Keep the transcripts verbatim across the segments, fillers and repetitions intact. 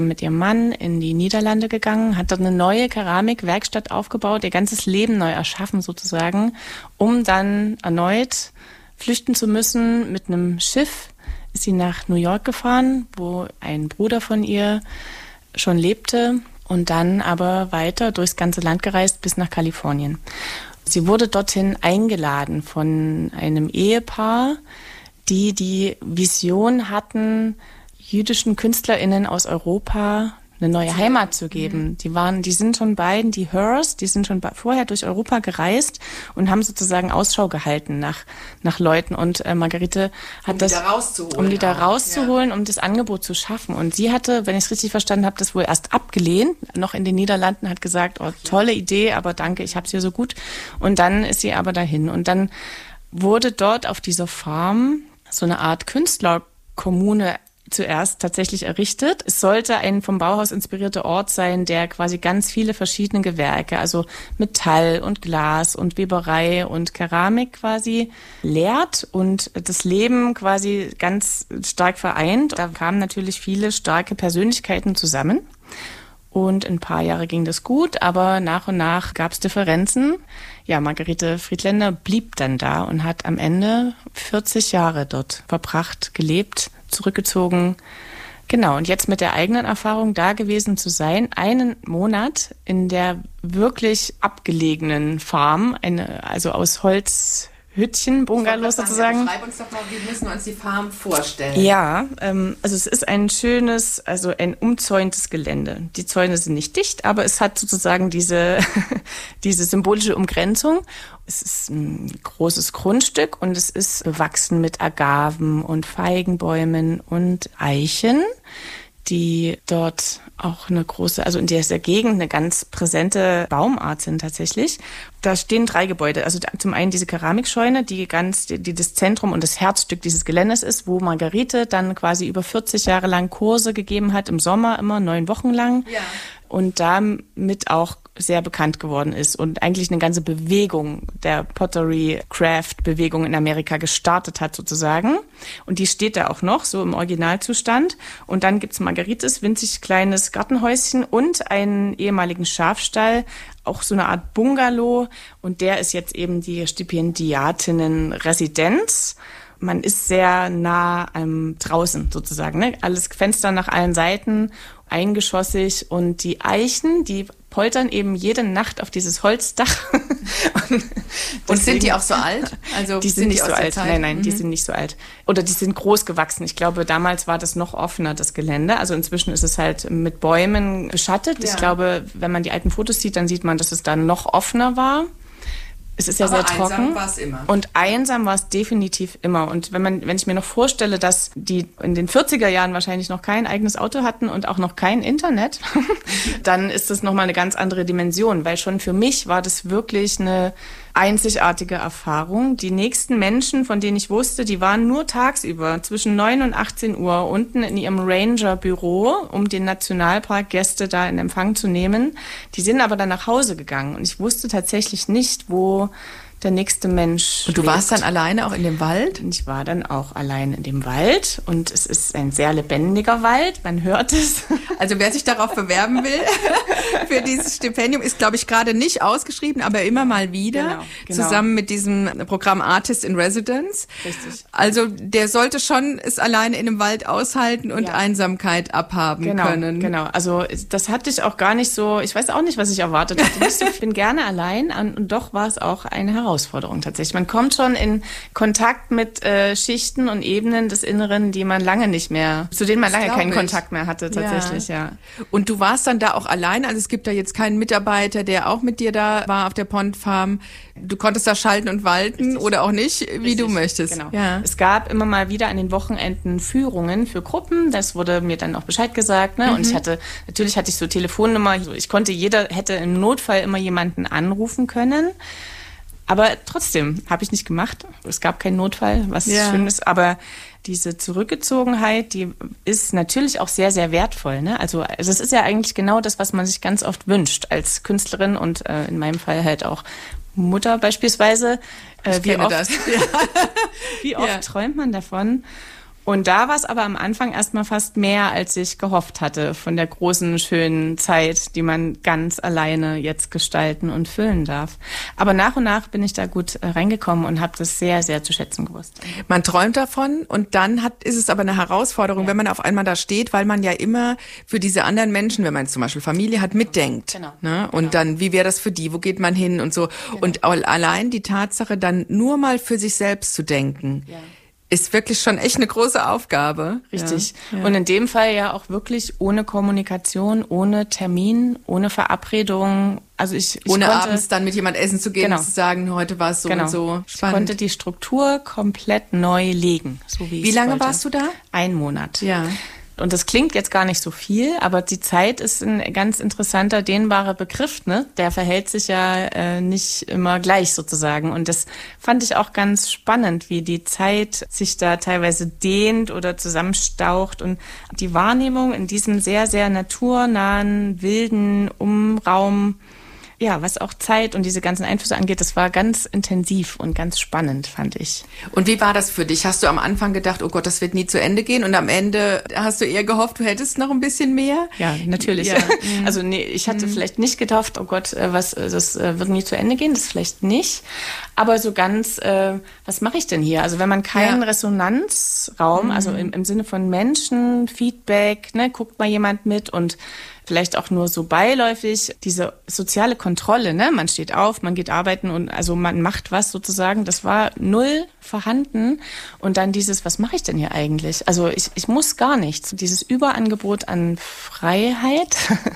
mit ihrem Mann in die Niederlande gegangen, hat dort eine neue Keramikwerkstatt aufgebaut, ihr ganzes Leben neu erschaffen sozusagen, um dann erneut flüchten zu müssen mit einem Schiff. Ist sie nach New York gefahren, wo ein Bruder von ihr schon lebte und dann aber weiter durchs ganze Land gereist bis nach Kalifornien. Sie wurde dorthin eingeladen von einem Ehepaar, die die Vision hatten, jüdischen KünstlerInnen aus Europa eine neue Heimat zu geben. Die waren, die sind schon beiden, die Hers, die sind schon vorher durch Europa gereist und haben sozusagen Ausschau gehalten nach, nach Leuten. Und äh, Margarete hat um das, die da rauszuholen, um die da auch. rauszuholen, ja. um das Angebot zu schaffen. Und sie hatte, wenn ich es richtig verstanden habe, das wohl erst abgelehnt, noch in den Niederlanden, hat gesagt, oh, tolle Idee, aber danke, ich hab's hier so gut. Und dann ist sie aber dahin. Und dann wurde dort auf dieser Farm so eine Art Künstlerkommune zuerst tatsächlich errichtet. Es sollte ein vom Bauhaus inspirierter Ort sein, der quasi ganz viele verschiedene Gewerke, also Metall und Glas und Weberei und Keramik quasi lehrt und das Leben quasi ganz stark vereint. Da kamen natürlich viele starke Persönlichkeiten zusammen. Und ein paar Jahre ging das gut, aber nach und nach gab es Differenzen. Ja, Margarete Friedländer blieb dann da und hat am Ende vierzig Jahre dort verbracht, gelebt, zurückgezogen. Genau, und jetzt mit der eigenen Erfahrung da gewesen zu sein, einen Monat in der wirklich abgelegenen Farm, eine, also aus Holz, Hüttchen, Bungalows sozusagen. Schreib uns doch mal, wie müssen wir uns die Farm vorstellen? Ja, ähm, also es ist ein schönes, also ein umzäuntes Gelände. Die Zäune sind nicht dicht, aber es hat sozusagen diese, diese symbolische Umgrenzung. Es ist ein großes Grundstück und es ist bewachsen mit Agaven und Feigenbäumen und Eichen, die dort auch eine große, also in dieser Gegend eine ganz präsente Baumart sind tatsächlich. Da stehen drei Gebäude. Also zum einen diese Keramikscheune, die ganz, die, die das Zentrum und das Herzstück dieses Geländes ist, wo Margarete dann quasi über vierzig Jahre lang Kurse gegeben hat, im Sommer immer neun Wochen lang. Ja. Und damit auch sehr bekannt geworden ist und eigentlich eine ganze Bewegung der Pottery-Craft-Bewegung in Amerika gestartet hat sozusagen. Und die steht da auch noch, so im Originalzustand. Und dann gibt's Margaretes winzig kleines Gartenhäuschen und einen ehemaligen Schafstall, auch so eine Art Bungalow. Und der ist jetzt eben die Stipendiatinnen-Residenz. Man ist sehr nah ähm, draußen sozusagen, ne? Alles Fenster nach allen Seiten, eingeschossig und die Eichen, die poltern eben jede Nacht auf dieses Holzdach. und, und sind die auch so alt? Also die sind, sind nicht die so alt. Nein, nein, mhm. die sind nicht so alt. Oder die sind groß gewachsen. Ich glaube, damals war das noch offener, das Gelände. Also inzwischen ist es halt mit Bäumen beschattet. Ja. Ich glaube, wenn man die alten Fotos sieht, dann sieht man, dass es dann noch offener war. Es ist ja aber sehr trocken. Einsam war es immer. Und einsam war es definitiv immer. Und wenn man, wenn ich mir noch vorstelle, dass die in den vierziger Jahren wahrscheinlich noch kein eigenes Auto hatten und auch noch kein Internet, dann ist das nochmal eine ganz andere Dimension. Weil schon für mich war das wirklich eine einzigartige Erfahrung. Die nächsten Menschen, von denen ich wusste, die waren nur tagsüber zwischen neun und achtzehn Uhr unten in ihrem Ranger-Büro, um den Nationalpark-Gäste da in Empfang zu nehmen. Die sind aber dann nach Hause gegangen und ich wusste tatsächlich nicht, wo der nächste Mensch Und du lebt. warst dann alleine auch in dem Wald? Und ich war dann auch allein in dem Wald und es ist ein sehr lebendiger Wald, man hört es. Also wer sich darauf bewerben will für dieses Stipendium, ist, glaube ich, gerade nicht ausgeschrieben, aber immer mal wieder, genau, genau. zusammen mit diesem Programm Artist in Residence. Richtig. Also der sollte schon es alleine in einem Wald aushalten und ja. Einsamkeit abhaben genau, können. Genau, also das hatte ich auch gar nicht so, ich weiß auch nicht, was ich erwartet hatte. Ich bin gerne allein und doch war es auch eine Herausforderung. Herausforderung tatsächlich. Man kommt schon in Kontakt mit äh, Schichten und Ebenen des Inneren, die man lange nicht mehr, zu denen man Das lange keinen ich. Kontakt mehr hatte tatsächlich, ja. ja. Und du warst dann da auch allein, also es gibt da jetzt keinen Mitarbeiter, der auch mit dir da war auf der Pond Farm. Du konntest da schalten und walten Richtig. Oder auch nicht, wie Richtig. Du möchtest. Genau. Ja. Es gab immer mal wieder an den Wochenenden Führungen für Gruppen. Das wurde mir dann auch Bescheid gesagt. Ne? Mhm. Und ich hatte, natürlich hatte ich so Telefonnummer. Ich konnte, jeder hätte im Notfall immer jemanden anrufen können. Aber trotzdem habe ich nicht gemacht. Es gab keinen Notfall, was ja. schön ist. Aber diese Zurückgezogenheit, die ist natürlich auch sehr, sehr wertvoll. Ne? Also, also es ist ja eigentlich genau das, was man sich ganz oft wünscht als Künstlerin und äh, in meinem Fall halt auch Mutter beispielsweise. Äh, ich wie kenne oft, das. wie oft ja. träumt man davon? Und da war es aber am Anfang erstmal fast mehr, als ich gehofft hatte, von der großen, schönen Zeit, die man ganz alleine jetzt gestalten und füllen darf. Aber nach und nach bin ich da gut reingekommen und habe das sehr, sehr zu schätzen gewusst. Man träumt davon und dann hat, ist es aber eine Herausforderung, ja. wenn man auf einmal da steht, weil man ja immer für diese anderen Menschen, wenn man zum Beispiel Familie hat, mitdenkt. Genau. Ne? Und genau. dann, wie wäre das für die, wo geht man hin und so. Genau. Und allein die Tatsache, dann nur mal für sich selbst zu denken, ja. ist wirklich schon echt eine große Aufgabe. Richtig. Ja, ja. Und in dem Fall ja auch wirklich ohne Kommunikation, ohne Termin, ohne Verabredung. Also ich, ich ohne konnte, abends dann mit jemand essen zu gehen genau. und zu sagen, heute war es so genau. und so. Spannend. Ich konnte die Struktur komplett neu legen. So wie wie lange wollte. warst du da? Ein Monat. Ja. Und das klingt jetzt gar nicht so viel, aber die Zeit ist ein ganz interessanter, dehnbarer Begriff, ne? Der verhält sich ja äh, nicht immer gleich sozusagen. Und das fand ich auch ganz spannend, wie die Zeit sich da teilweise dehnt oder zusammenstaucht. Und die Wahrnehmung in diesem sehr, sehr naturnahen, wilden Umraum, ja, was auch Zeit und diese ganzen Einflüsse angeht, das war ganz intensiv und ganz spannend, fand ich. Und wie war das für dich? Hast du am Anfang gedacht, oh Gott, das wird nie zu Ende gehen? Und am Ende hast du eher gehofft, du hättest noch ein bisschen mehr? Ja, natürlich. Ja. Also nee, ich hatte mhm. vielleicht nicht gedacht, oh Gott, was, das wird nie zu Ende gehen, das vielleicht nicht. Aber so ganz, äh, was mache ich denn hier? Also wenn man keinen ja. Resonanzraum, mhm. also im, im Sinne von Menschen, Feedback, ne, guckt mal jemand mit und vielleicht auch nur so beiläufig, diese soziale Kontrolle, ne? Man steht auf, man geht arbeiten und also man macht was sozusagen, das war null vorhanden. Und dann dieses, was mache ich denn hier eigentlich? Also ich, ich muss gar nichts. Dieses Überangebot an Freiheit,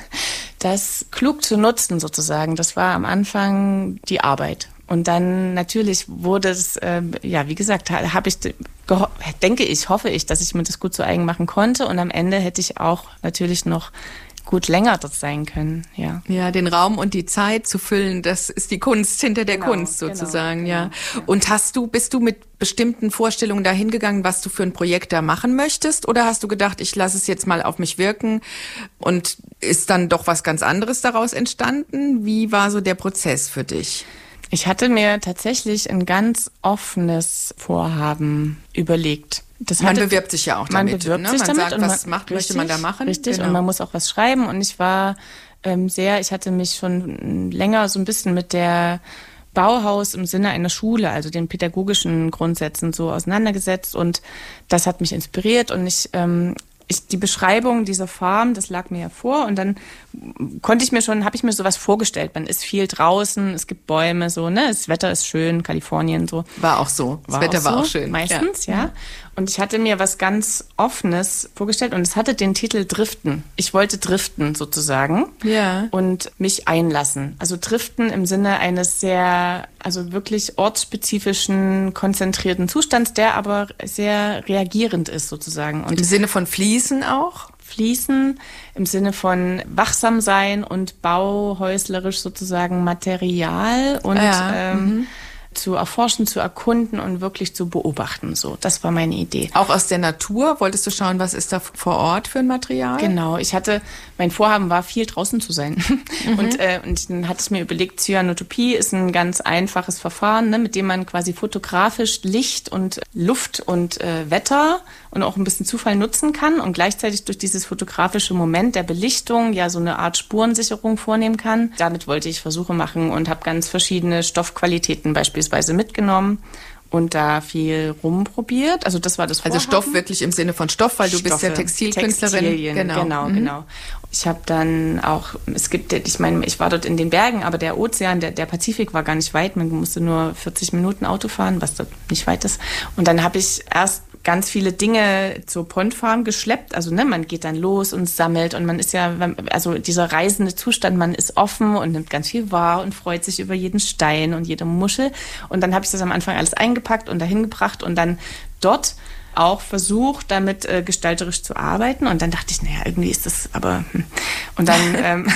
das klug zu nutzen sozusagen, das war am Anfang die Arbeit. Und dann natürlich wurde es, äh, ja, wie gesagt, habe ich, geho- denke ich, hoffe ich, dass ich mir das gut zu eigen machen konnte. Und am Ende hätte ich auch natürlich noch gut länger dort sein können, ja. Ja, den Raum und die Zeit zu füllen, das ist die Kunst hinter der genau, Kunst sozusagen, genau, ja. Genau. Und hast du, bist du mit bestimmten Vorstellungen dahin gegangen, was du für ein Projekt da machen möchtest? Oder hast du gedacht, ich lasse es jetzt mal auf mich wirken und ist dann doch was ganz anderes daraus entstanden? Wie war so der Prozess für dich? Ich hatte mir tatsächlich ein ganz offenes Vorhaben überlegt. Das man hatte, bewirbt sich ja auch man damit. Bewirbt ne? sich man damit sagt, und was man, macht, richtig, möchte man da machen. Richtig, genau. Und man muss auch was schreiben. Und ich war ähm, sehr, ich hatte mich schon länger so ein bisschen mit der Bauhaus im Sinne einer Schule, also den pädagogischen Grundsätzen so auseinandergesetzt. Und das hat mich inspiriert. Und ich... Ähm, Ich, die Beschreibung dieser Farm, das lag mir ja vor und dann konnte ich mir schon, habe ich mir sowas vorgestellt. Man ist viel draußen, es gibt Bäume, so, ne, das Wetter ist schön, Kalifornien, so. War auch so. Das war Wetter auch war so, auch schön. Meistens, ja. ja. Und ich hatte mir was ganz Offenes vorgestellt und es hatte den Titel Driften. Ich wollte driften sozusagen. Ja. Und mich einlassen. Also driften im Sinne eines sehr, also wirklich ortsspezifischen, konzentrierten Zustands, der aber sehr reagierend ist sozusagen. Und im Sinne von Fließen auch? Fließen im Sinne von wachsam sein und bauhäuslerisch sozusagen Material und ja. ähm, mhm. zu erforschen, zu erkunden und wirklich zu beobachten. So, das war meine Idee. Auch aus der Natur? Wolltest du schauen, was ist da vor Ort für ein Material? Genau. Ich hatte, mein Vorhaben war, viel draußen zu sein. Mhm. Und, äh, und dann hatte ich mir überlegt, Cyanotopie ist ein ganz einfaches Verfahren, ne, mit dem man quasi fotografisch Licht und Luft und äh, Wetter und auch ein bisschen Zufall nutzen kann und gleichzeitig durch dieses fotografische Moment der Belichtung ja so eine Art Spurensicherung vornehmen kann. Damit wollte ich Versuche machen und habe ganz verschiedene Stoffqualitäten beispielsweise mitgenommen und da viel rumprobiert. Also das war das Vorhaben. Also Stoff wirklich im Sinne von Stoff, weil du Stoffe, bist ja Textilkünstlerin. Textilien, genau, genau. Mhm. genau. Ich habe dann auch, es gibt, ich meine, ich war dort in den Bergen, aber der Ozean, der, der Pazifik war gar nicht weit. Man musste nur vierzig Minuten Auto fahren, was dort nicht weit ist. Und dann habe ich erst ganz viele Dinge zur Pondfarm geschleppt. Also ne, man geht dann los und sammelt und man ist ja, also dieser reisende Zustand, man ist offen und nimmt ganz viel wahr und freut sich über jeden Stein und jede Muschel. Und dann habe ich das am Anfang alles eingepackt und dahin gebracht und dann dort auch versucht, damit äh, gestalterisch zu arbeiten. Und dann dachte ich, naja, irgendwie ist das aber... Hm. Und dann, ähm,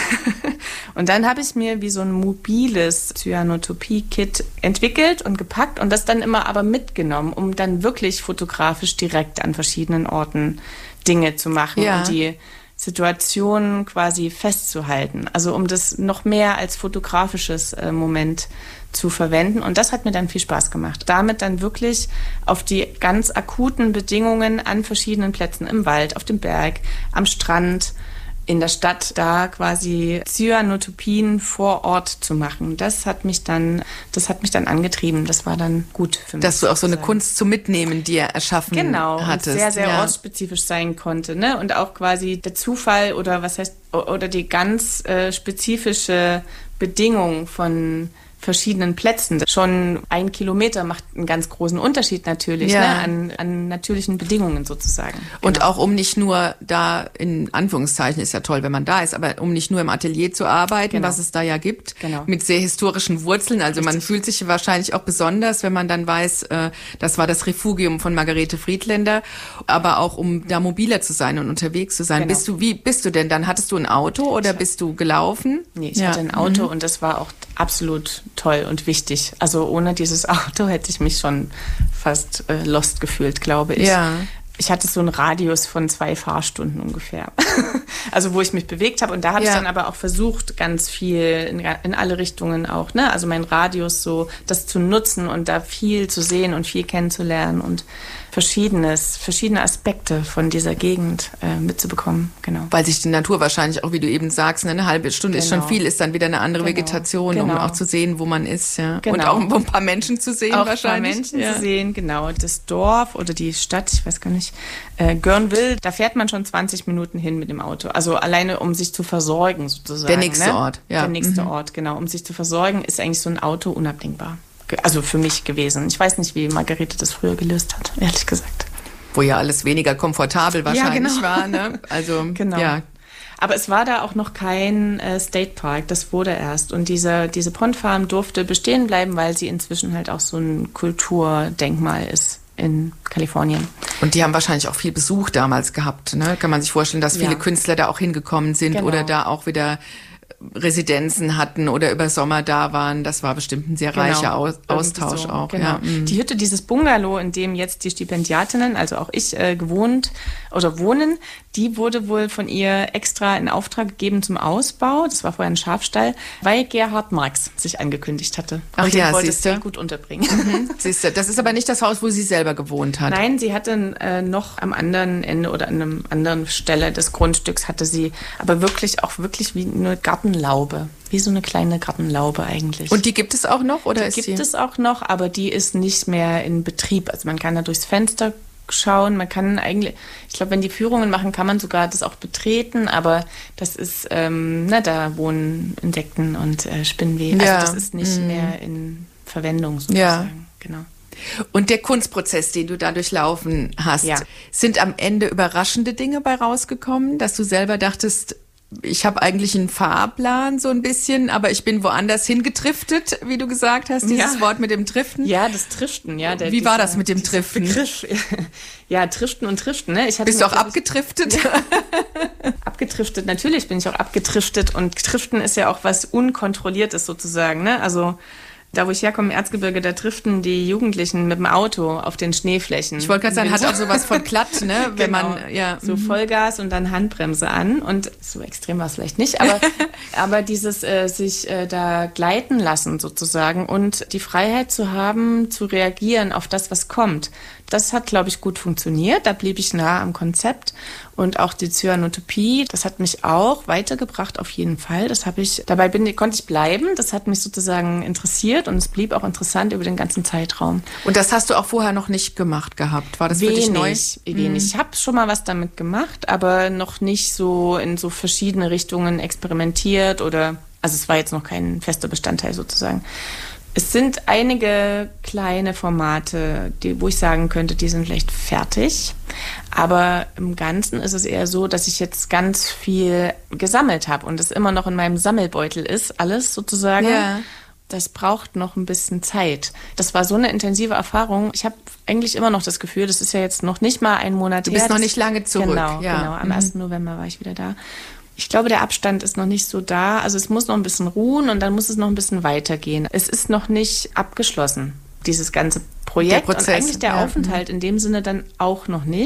und dann habe ich mir wie so ein mobiles Cyanotopie-Kit entwickelt und gepackt und das dann immer aber mitgenommen, um dann wirklich fotografisch direkt an verschiedenen Orten Dinge zu machen. Ja. Und die Situation quasi festzuhalten. Also um das noch mehr als fotografisches äh, Moment zu verwenden. Und das hat mir dann viel Spaß gemacht. Damit dann wirklich auf die ganz akuten Bedingungen an verschiedenen Plätzen im Wald, auf dem Berg, am Strand, in der Stadt, da quasi Cyanotopien vor Ort zu machen. Das hat mich dann, das hat mich dann angetrieben. Das war dann gut für mich. Dass du auch so eine Kunst zum Mitnehmen dir erschaffen genau, hattest. Genau, sehr, sehr ja. ortsspezifisch sein konnte. Ne? Und auch quasi der Zufall oder was heißt, oder die ganz äh, spezifische Bedingung von verschiedenen Plätzen. Schon ein Kilometer macht einen ganz großen Unterschied natürlich, ja. ne? an, an natürlichen Bedingungen sozusagen. Und genau. auch um nicht nur da, in Anführungszeichen ist ja toll, wenn man da ist, aber um nicht nur im Atelier zu arbeiten, genau. was es da ja gibt, genau. mit sehr historischen Wurzeln. Also Richtig. Man fühlt sich wahrscheinlich auch besonders, wenn man dann weiß, äh, das war das Refugium von Margarete Friedländer, aber auch um da mobiler zu sein und unterwegs zu sein. Genau. Bist du, wie bist du denn dann? Hattest du ein Auto oder bist du gelaufen? Nee, ich ja. hatte ein Auto mhm. und das war auch absolut toll und wichtig. Also ohne dieses Auto hätte ich mich schon fast äh, lost gefühlt, glaube ich. Ja. Ich hatte so einen Radius von zwei Fahrstunden ungefähr. Also wo ich mich bewegt habe. Und da habe ja. ich dann aber auch versucht, ganz viel in, in alle Richtungen auch, ne? Also mein Radius so, das zu nutzen und da viel zu sehen und viel kennenzulernen und Verschiedenes, verschiedene Aspekte von dieser Gegend äh, mitzubekommen, genau. Weil sich die Natur wahrscheinlich auch, wie du eben sagst, eine halbe Stunde genau. ist schon viel, ist dann wieder eine andere genau. Vegetation, genau. um auch zu sehen, wo man ist, ja. Genau. Und auch um ein paar Menschen zu sehen auch wahrscheinlich. Ein paar Menschen ja. zu sehen, genau. Das Dorf oder die Stadt, ich weiß gar nicht, äh, Görnwil, da fährt man schon zwanzig Minuten hin mit dem Auto. Also alleine, um sich zu versorgen sozusagen. Der nächste ne? Ort, ja. Der nächste mhm. Ort, genau. Um sich zu versorgen, ist eigentlich so ein Auto unabdingbar. Also für mich gewesen. Ich weiß nicht, wie Margarete das früher gelöst hat, ehrlich gesagt. Wo ja alles weniger komfortabel wahrscheinlich ja, genau. war, ne? Also, genau. ja. Aber es war da auch noch kein äh, State Park, das wurde erst. Und diese, diese Pondfarm durfte bestehen bleiben, weil sie inzwischen halt auch so ein Kulturdenkmal ist in Kalifornien. Und die haben wahrscheinlich auch viel Besuch damals gehabt, ne? Kann man sich vorstellen, dass viele ja. Künstler da auch hingekommen sind genau. oder da auch wieder Residenzen hatten oder über Sommer da waren. Das war bestimmt ein sehr reicher genau. Aus- Austausch so. auch. Genau. Ja. Mhm. Die Hütte, dieses Bungalow, in dem jetzt die Stipendiatinnen, also auch ich, äh, gewohnt oder wohnen, die wurde wohl von ihr extra in Auftrag gegeben zum Ausbau. Das war vorher ein Schafstall, weil Gerhard Marx sich angekündigt hatte. Ach und ja, wollte siehst es du? sehr gut unterbringen. Mhm. Siehst du, das ist aber nicht das Haus, wo sie selber gewohnt hat. Nein, sie hatte äh, noch am anderen Ende oder an einer anderen Stelle des Grundstücks hatte sie, aber wirklich auch wirklich wie eine Gartenlaube. Wie so eine kleine Gartenlaube eigentlich. Und die gibt es auch noch? Oder die ist gibt die? es auch noch, aber die ist nicht mehr in Betrieb. Also man kann da durchs Fenster schauen. Man kann eigentlich, ich glaube, wenn die Führungen machen, kann man sogar das auch betreten. Aber das ist, ähm, na, da wohnen Insekten und äh, Spinnweben. Ja. Also das ist nicht mm. mehr in Verwendung sozusagen. Ja. Genau. Und der Kunstprozess, den du da durchlaufen hast, Ja. sind am Ende überraschende Dinge bei rausgekommen, dass du selber dachtest, ich habe eigentlich einen Fahrplan so ein bisschen, aber ich bin woanders hingetriftet, wie du gesagt hast, dieses Ja. Wort mit dem Triften. Ja, das Triften, ja. Der, Wie war dieser, das mit dem Triften? Begriff. Ja, Triften und Triften, ne? Ich hatte Bist du auch natürlich- abgetriftet? Ja. Abgetriftet, natürlich bin ich auch abgetriftet und Triften ist ja auch was Unkontrolliertes sozusagen, ne? Also da, wo ich herkomme, im Erzgebirge, da driften die Jugendlichen mit dem Auto auf den Schneeflächen. Ich wollte gerade sagen, hat auch sowas von glatt, ne? Wenn Genau. man, ja. So Vollgas und dann Handbremse an. Und so extrem war es vielleicht nicht, aber, aber dieses äh, sich äh, da gleiten lassen sozusagen und die Freiheit zu haben, zu reagieren auf das, was kommt. Das hat, glaube ich, gut funktioniert. Da blieb ich nah am Konzept. Und auch die Cyanotopie, das hat mich auch weitergebracht, auf jeden Fall. Das habe ich, dabei bin, konnte ich bleiben. Das hat mich sozusagen interessiert und es blieb auch interessant über den ganzen Zeitraum. Und das hast du auch vorher noch nicht gemacht gehabt? War das für dich neu? Wenig, wenig. Ich habe schon mal was damit gemacht, aber noch nicht so in so verschiedene Richtungen experimentiert oder, also es war jetzt noch kein fester Bestandteil sozusagen. Es sind einige kleine Formate, die, wo ich sagen könnte, die sind vielleicht fertig. Aber im Ganzen ist es eher so, dass ich jetzt ganz viel gesammelt habe und es immer noch in meinem Sammelbeutel ist, alles sozusagen. Ja. Das braucht noch ein bisschen Zeit. Das war so eine intensive Erfahrung. Ich habe eigentlich immer noch das Gefühl, das ist ja jetzt noch nicht mal ein Monat her. Du bist noch das, nicht lange zurück. Genau, ja. genau. Am Mhm. ersten November war ich wieder da. Ich glaube, der Abstand ist noch nicht so da. Also es muss noch ein bisschen ruhen und dann muss es noch ein bisschen weitergehen. Es ist noch nicht abgeschlossen, dieses ganze Projekt. Der Prozess, und eigentlich der ja. Aufenthalt in dem Sinne dann auch noch nicht.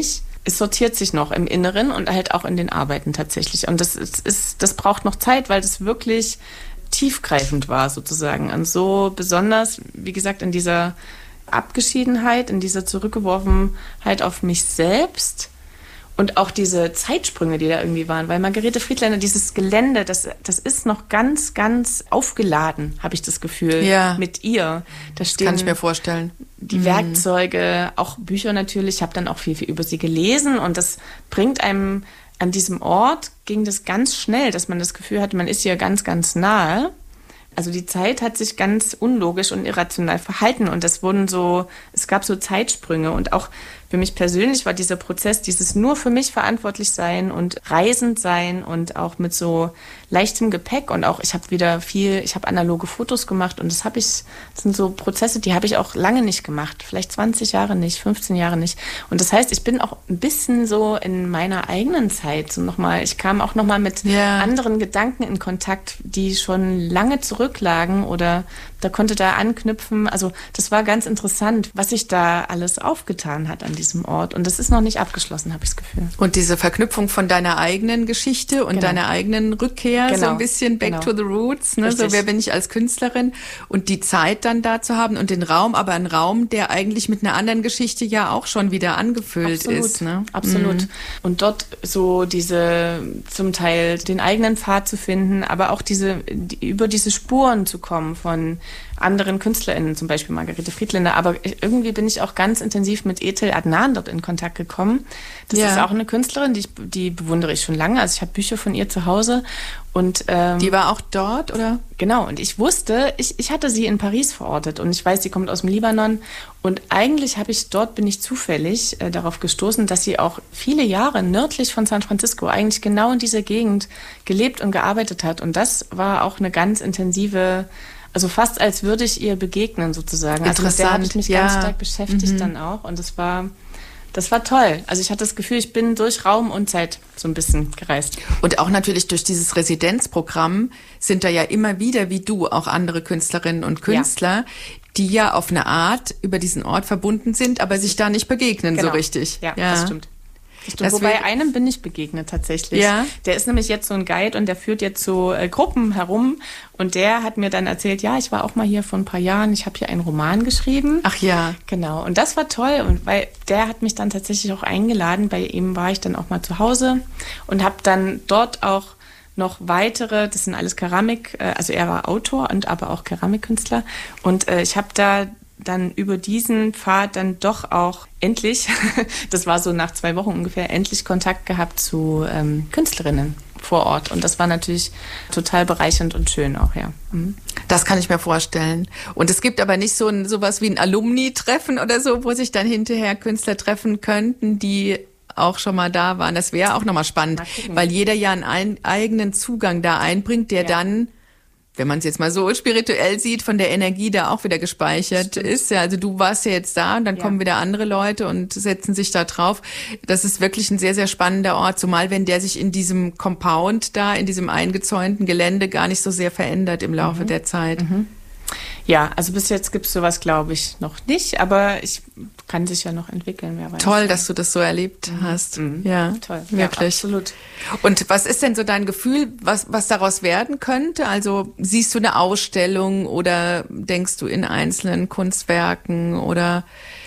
es sortiert sich noch im Inneren und halt auch in den Arbeiten tatsächlich. Und das ist, ist das braucht noch Zeit, weil das wirklich tiefgreifend war sozusagen. Und so besonders, wie gesagt, in dieser Abgeschiedenheit, in dieser Zurückgeworfenheit auf mich selbst und auch diese Zeitsprünge, die da irgendwie waren. Weil Margarete Friedländer, dieses Gelände, das, das ist noch ganz, ganz aufgeladen, habe ich das Gefühl, ja. mit ihr. Da stehen, kann ich mir vorstellen. Die mhm. Werkzeuge, auch Bücher natürlich. Ich habe dann auch viel, viel über sie gelesen und das bringt einem, an diesem Ort ging das ganz schnell, dass man das Gefühl hat, man ist hier ganz, ganz nahe. Also die Zeit hat sich ganz unlogisch und irrational verhalten und das wurden so, es gab so Zeitsprünge und auch für mich persönlich war dieser Prozess, dieses nur für mich verantwortlich sein und reisend sein und auch mit so leichtem Gepäck und auch ich habe wieder viel, ich habe analoge Fotos gemacht und das habe ich, das sind so Prozesse, die habe ich auch lange nicht gemacht, vielleicht zwanzig Jahre nicht, fünfzehn Jahre nicht und das heißt, ich bin auch ein bisschen so in meiner eigenen Zeit so nochmal, ich kam auch nochmal mit ja. anderen Gedanken in Kontakt, die schon lange zurücklagen oder da konnte da anknüpfen, also das war ganz interessant, was sich da alles aufgetan hat an diesem Ort und das ist noch nicht abgeschlossen, habe ich das Gefühl. Und diese Verknüpfung von deiner eigenen Geschichte und genau. deiner eigenen Rückkehr, genau. so ein bisschen back genau. to the roots, ne? So wer bin ich als Künstlerin und die Zeit dann da zu haben und den Raum, aber ein Raum, der eigentlich mit einer anderen Geschichte ja auch schon wieder angefüllt Absolut. ist. Ne? Absolut. Mhm. Und dort so diese, zum Teil den eigenen Pfad zu finden, aber auch diese, die, über diese Spuren zu kommen von anderen KünstlerInnen, zum Beispiel Margarete Friedländer, aber irgendwie bin ich auch ganz intensiv mit Ethel Adnan dort in Kontakt gekommen. Das ja. ist auch eine Künstlerin, die, ich, die bewundere ich schon lange. Also ich habe Bücher von ihr zu Hause. Und, ähm, die war auch dort, oder? Genau, und ich wusste, ich, ich hatte sie in Paris verortet und ich weiß, sie kommt aus dem Libanon und eigentlich habe ich, dort bin ich zufällig äh, darauf gestoßen, dass sie auch viele Jahre nördlich von San Francisco eigentlich genau in dieser Gegend gelebt und gearbeitet hat und das war auch eine ganz intensive, also fast als würde ich ihr begegnen sozusagen. Interessant. Also mit der habe ich mich ja. ganz stark beschäftigt mhm. dann auch und das war... Das war toll. Also ich hatte das Gefühl, ich bin durch Raum und Zeit so ein bisschen gereist. Und auch natürlich durch dieses Residenzprogramm sind da ja immer wieder, wie du, auch andere Künstlerinnen und Künstler, ja. die ja auf eine Art über diesen Ort verbunden sind, aber sich da nicht begegnen genau. so richtig. Ja, ja. das stimmt. Das Wobei wird, einem bin ich begegnet tatsächlich. Ja? Der ist nämlich jetzt so ein Guide und der führt jetzt so äh, Gruppen herum und der hat mir dann erzählt, ja, ich war auch mal hier vor ein paar Jahren, ich habe hier einen Roman geschrieben. Ach ja. Genau, und das war toll und weil der hat mich dann tatsächlich auch eingeladen, bei ihm war ich dann auch mal zu Hause und habe dann dort auch noch weitere, das sind alles Keramik, äh, also er war Autor und aber auch Keramikkünstler und äh, ich habe da dann über diesen Pfad dann doch auch endlich, das war so nach zwei Wochen ungefähr, endlich Kontakt gehabt zu ähm, Künstlerinnen vor Ort. Und das war natürlich total bereichernd und schön auch, ja. Mhm. Das kann ich mir vorstellen. Und es gibt aber nicht so ein, sowas wie ein Alumni-Treffen oder so, wo sich dann hinterher Künstler treffen könnten, die auch schon mal da waren. Das wäre auch nochmal spannend, weil jeder ja einen ein, eigenen Zugang da einbringt, der ja. dann, wenn man es jetzt mal so spirituell sieht, von der Energie da auch wieder gespeichert Stimmt. ist. Ja, also du warst ja jetzt da und dann ja. kommen wieder andere Leute und setzen sich da drauf. Das ist wirklich ein sehr, sehr spannender Ort, zumal wenn der sich in diesem Compound da, in diesem eingezäunten Gelände gar nicht so sehr verändert im Laufe mhm. der Zeit. Mhm. Ja, also bis jetzt gibt es sowas, glaube ich, noch nicht, aber ich kann sich ja noch entwickeln, wer weiß. Toll, dass du das so erlebt mhm. hast. Mhm. Ja, toll. Wirklich. Ja, absolut. Und was ist denn so dein Gefühl, was, was daraus werden könnte? Also siehst du eine Ausstellung oder denkst du in einzelnen Kunstwerken oder...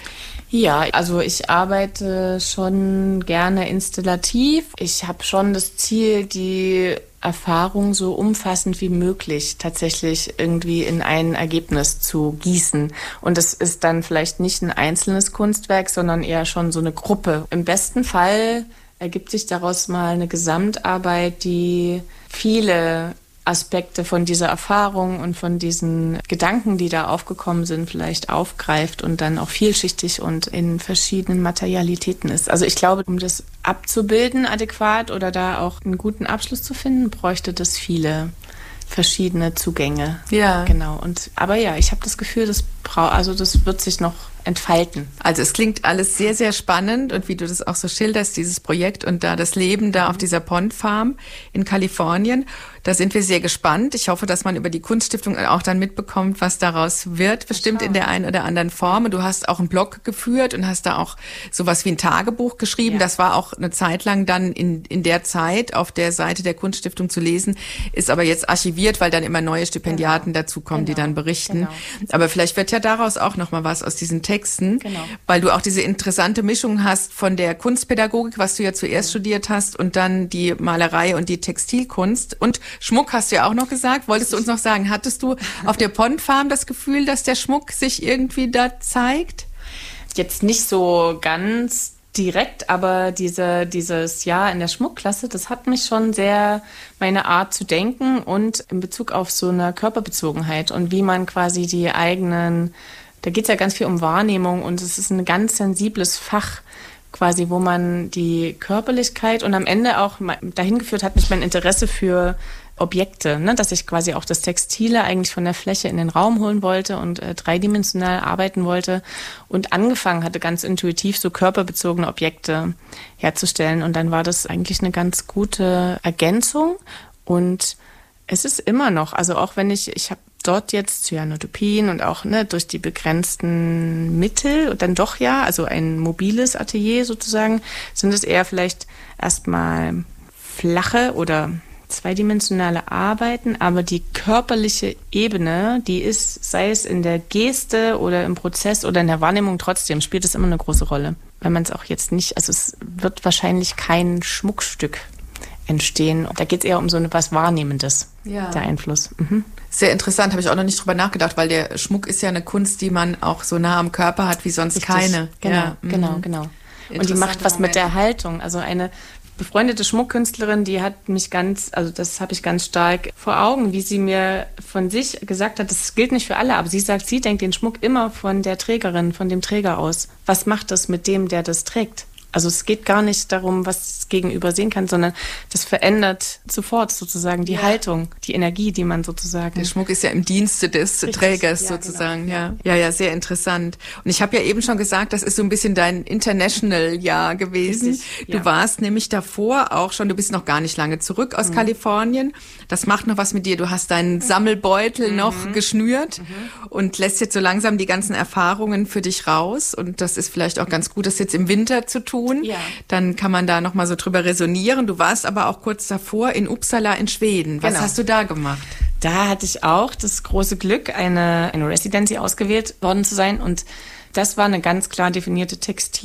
Ja, also ich arbeite schon gerne installativ. Ich habe schon das Ziel, die Erfahrung so umfassend wie möglich tatsächlich irgendwie in ein Ergebnis zu gießen. Und das ist dann vielleicht nicht ein einzelnes Kunstwerk, sondern eher schon so eine Gruppe. Im besten Fall ergibt sich daraus mal eine Gesamtarbeit, die viele Aspekte von dieser Erfahrung und von diesen Gedanken, die da aufgekommen sind, vielleicht aufgreift und dann auch vielschichtig und in verschiedenen Materialitäten ist. Also ich glaube, um das abzubilden adäquat oder da auch einen guten Abschluss zu finden, bräuchte das viele verschiedene Zugänge. Ja. Genau. Und aber ja, ich habe das Gefühl, das brau- also das wird sich noch entfalten. Also es klingt alles sehr, sehr spannend und wie du das auch so schilderst, dieses Projekt und da das Leben da auf dieser Pond Farm in Kalifornien. Da sind wir sehr gespannt. Ich hoffe, dass man über die Kunststiftung auch dann mitbekommt, was daraus wird, bestimmt in der einen oder anderen Form. Und du hast auch einen Blog geführt und hast da auch sowas wie ein Tagebuch geschrieben. Ja. Das war auch eine Zeit lang dann in, in der Zeit auf der Seite der Kunststiftung zu lesen, ist aber jetzt archiviert, weil dann immer neue Stipendiaten genau. dazukommen, genau. die dann berichten. Genau. Aber vielleicht wird ja daraus auch nochmal was aus diesen Texten, genau. weil du auch diese interessante Mischung hast von der Kunstpädagogik, was du ja zuerst mhm. studiert hast, und dann die Malerei und die Textilkunst und Schmuck hast du ja auch noch gesagt. Wolltest du uns noch sagen, hattest du auf der Pond Farm das Gefühl, dass der Schmuck sich irgendwie da zeigt? Jetzt nicht so ganz direkt, aber diese, dieses Jahr in der Schmuckklasse, das hat mich schon sehr meine Art zu denken und in Bezug auf so eine Körperbezogenheit und wie man quasi die eigenen, da geht es ja ganz viel um Wahrnehmung und es ist ein ganz sensibles Fach, quasi, wo man die Körperlichkeit und am Ende auch dahin geführt hat mich mein Interesse für Objekte, ne, dass ich quasi auch das Textile eigentlich von der Fläche in den Raum holen wollte und äh, dreidimensional arbeiten wollte und angefangen hatte, ganz intuitiv so körperbezogene Objekte herzustellen. Und dann war das eigentlich eine ganz gute Ergänzung und es ist immer noch, also auch wenn ich, ich habe dort jetzt Cyanotopien und auch ne, durch die begrenzten Mittel und dann doch ja, also ein mobiles Atelier sozusagen, sind es eher vielleicht erstmal flache oder zweidimensionale Arbeiten, aber die körperliche Ebene, die ist, sei es in der Geste oder im Prozess oder in der Wahrnehmung trotzdem, spielt es immer eine große Rolle. Weil man es auch jetzt nicht, also es wird wahrscheinlich kein Schmuckstück entstehen. Da geht es eher um so etwas Wahrnehmendes, ja. der Einfluss. Mhm. Sehr interessant, habe ich auch noch nicht drüber nachgedacht, weil der Schmuck ist ja eine Kunst, die man auch so nah am Körper hat wie sonst Richtig. keine. Genau, ja. genau, genau. Und die macht was Moment. mit der Haltung. Also eine befreundete Schmuckkünstlerin, die hat mich ganz, also das habe ich ganz stark vor Augen, wie sie mir von sich gesagt hat, das gilt nicht für alle, aber sie sagt, sie denkt den Schmuck immer von der Trägerin, von dem Träger aus. Was macht das mit dem, der das trägt? Also es geht gar nicht darum, was das Gegenüber sehen kann, sondern das verändert sofort sozusagen die ja. Haltung, die Energie, die man sozusagen... Der Schmuck ist ja im Dienste des Richtig. Trägers ja, sozusagen. Genau. Ja. ja, ja, sehr interessant. Und ich habe ja eben schon gesagt, das ist so ein bisschen dein International-Jahr gewesen. Richtig, ja. Du warst nämlich davor auch schon, du bist noch gar nicht lange zurück aus mhm. Kalifornien. Das macht noch was mit dir. Du hast deinen Sammelbeutel mhm. noch geschnürt mhm. und lässt jetzt so langsam die ganzen Erfahrungen für dich raus. Und das ist vielleicht auch ganz gut, das jetzt im Winter zu tun. Ja. Dann kann man da nochmal so drüber resonieren. Du warst aber auch kurz davor in Uppsala in Schweden. Was genau. hast du da gemacht? Da hatte ich auch das große Glück, eine, eine Residency ausgewählt worden zu sein. Und das war eine ganz klar definierte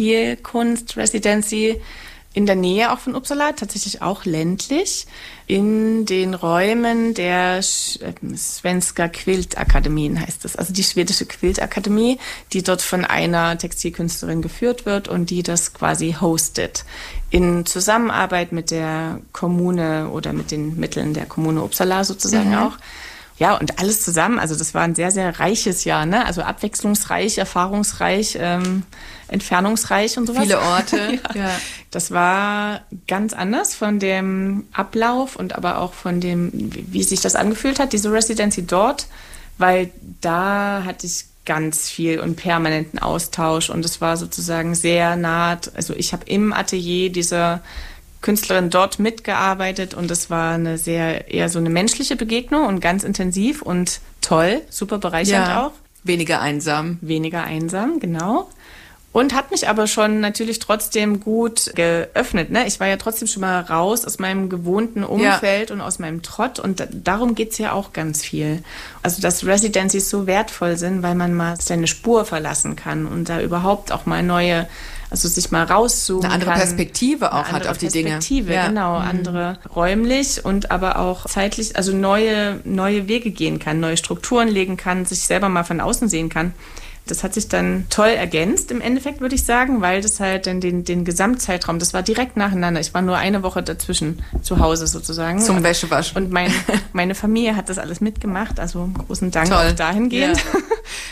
Textilkunst-Residency in der Nähe auch von Uppsala, tatsächlich auch ländlich, in den Räumen der Svenska Quiltakademien heißt es, also die schwedische Quiltakademie, die dort von einer Textilkünstlerin geführt wird und die das quasi hostet, in Zusammenarbeit mit der Kommune oder mit den Mitteln der Kommune Uppsala sozusagen mhm. auch. Ja, und alles zusammen, also das war ein sehr, sehr reiches Jahr, ne? Also abwechslungsreich, erfahrungsreich, ähm, entfernungsreich und sowas. Viele Orte. ja. Ja. Das war ganz anders von dem Ablauf und aber auch von dem, wie sich das angefühlt hat, diese Residency dort, weil da hatte ich ganz viel und permanenten Austausch und es war sozusagen sehr nah, also ich habe im Atelier dieser Künstlerin dort mitgearbeitet und es war eine sehr, eher so eine menschliche Begegnung und ganz intensiv und toll, super bereichernd ja, auch. Weniger einsam. Weniger einsam, genau. Und hat mich aber schon natürlich trotzdem gut geöffnet. Ne? Ich war ja trotzdem schon mal raus aus meinem gewohnten Umfeld ja. und aus meinem Trott. Und da, darum geht's ja auch ganz viel. Also dass Residencies so wertvoll sind, weil man mal seine Spur verlassen kann und da überhaupt auch mal neue, also sich mal rauszoomen Eine andere kann. Perspektive auch hat auf die Dinge. Perspektive, ja. genau. Mhm. Andere räumlich und aber auch zeitlich, also neue, neue Wege gehen kann, neue Strukturen legen kann, sich selber mal von außen sehen kann. Das hat sich dann toll ergänzt im Endeffekt, würde ich sagen, weil das halt dann den, den Gesamtzeitraum, das war direkt nacheinander. Ich war nur eine Woche dazwischen zu Hause sozusagen. Zum Wäschewaschen. Und mein, meine Familie hat das alles mitgemacht, also großen Dank toll. Auch dahingehend. Ja.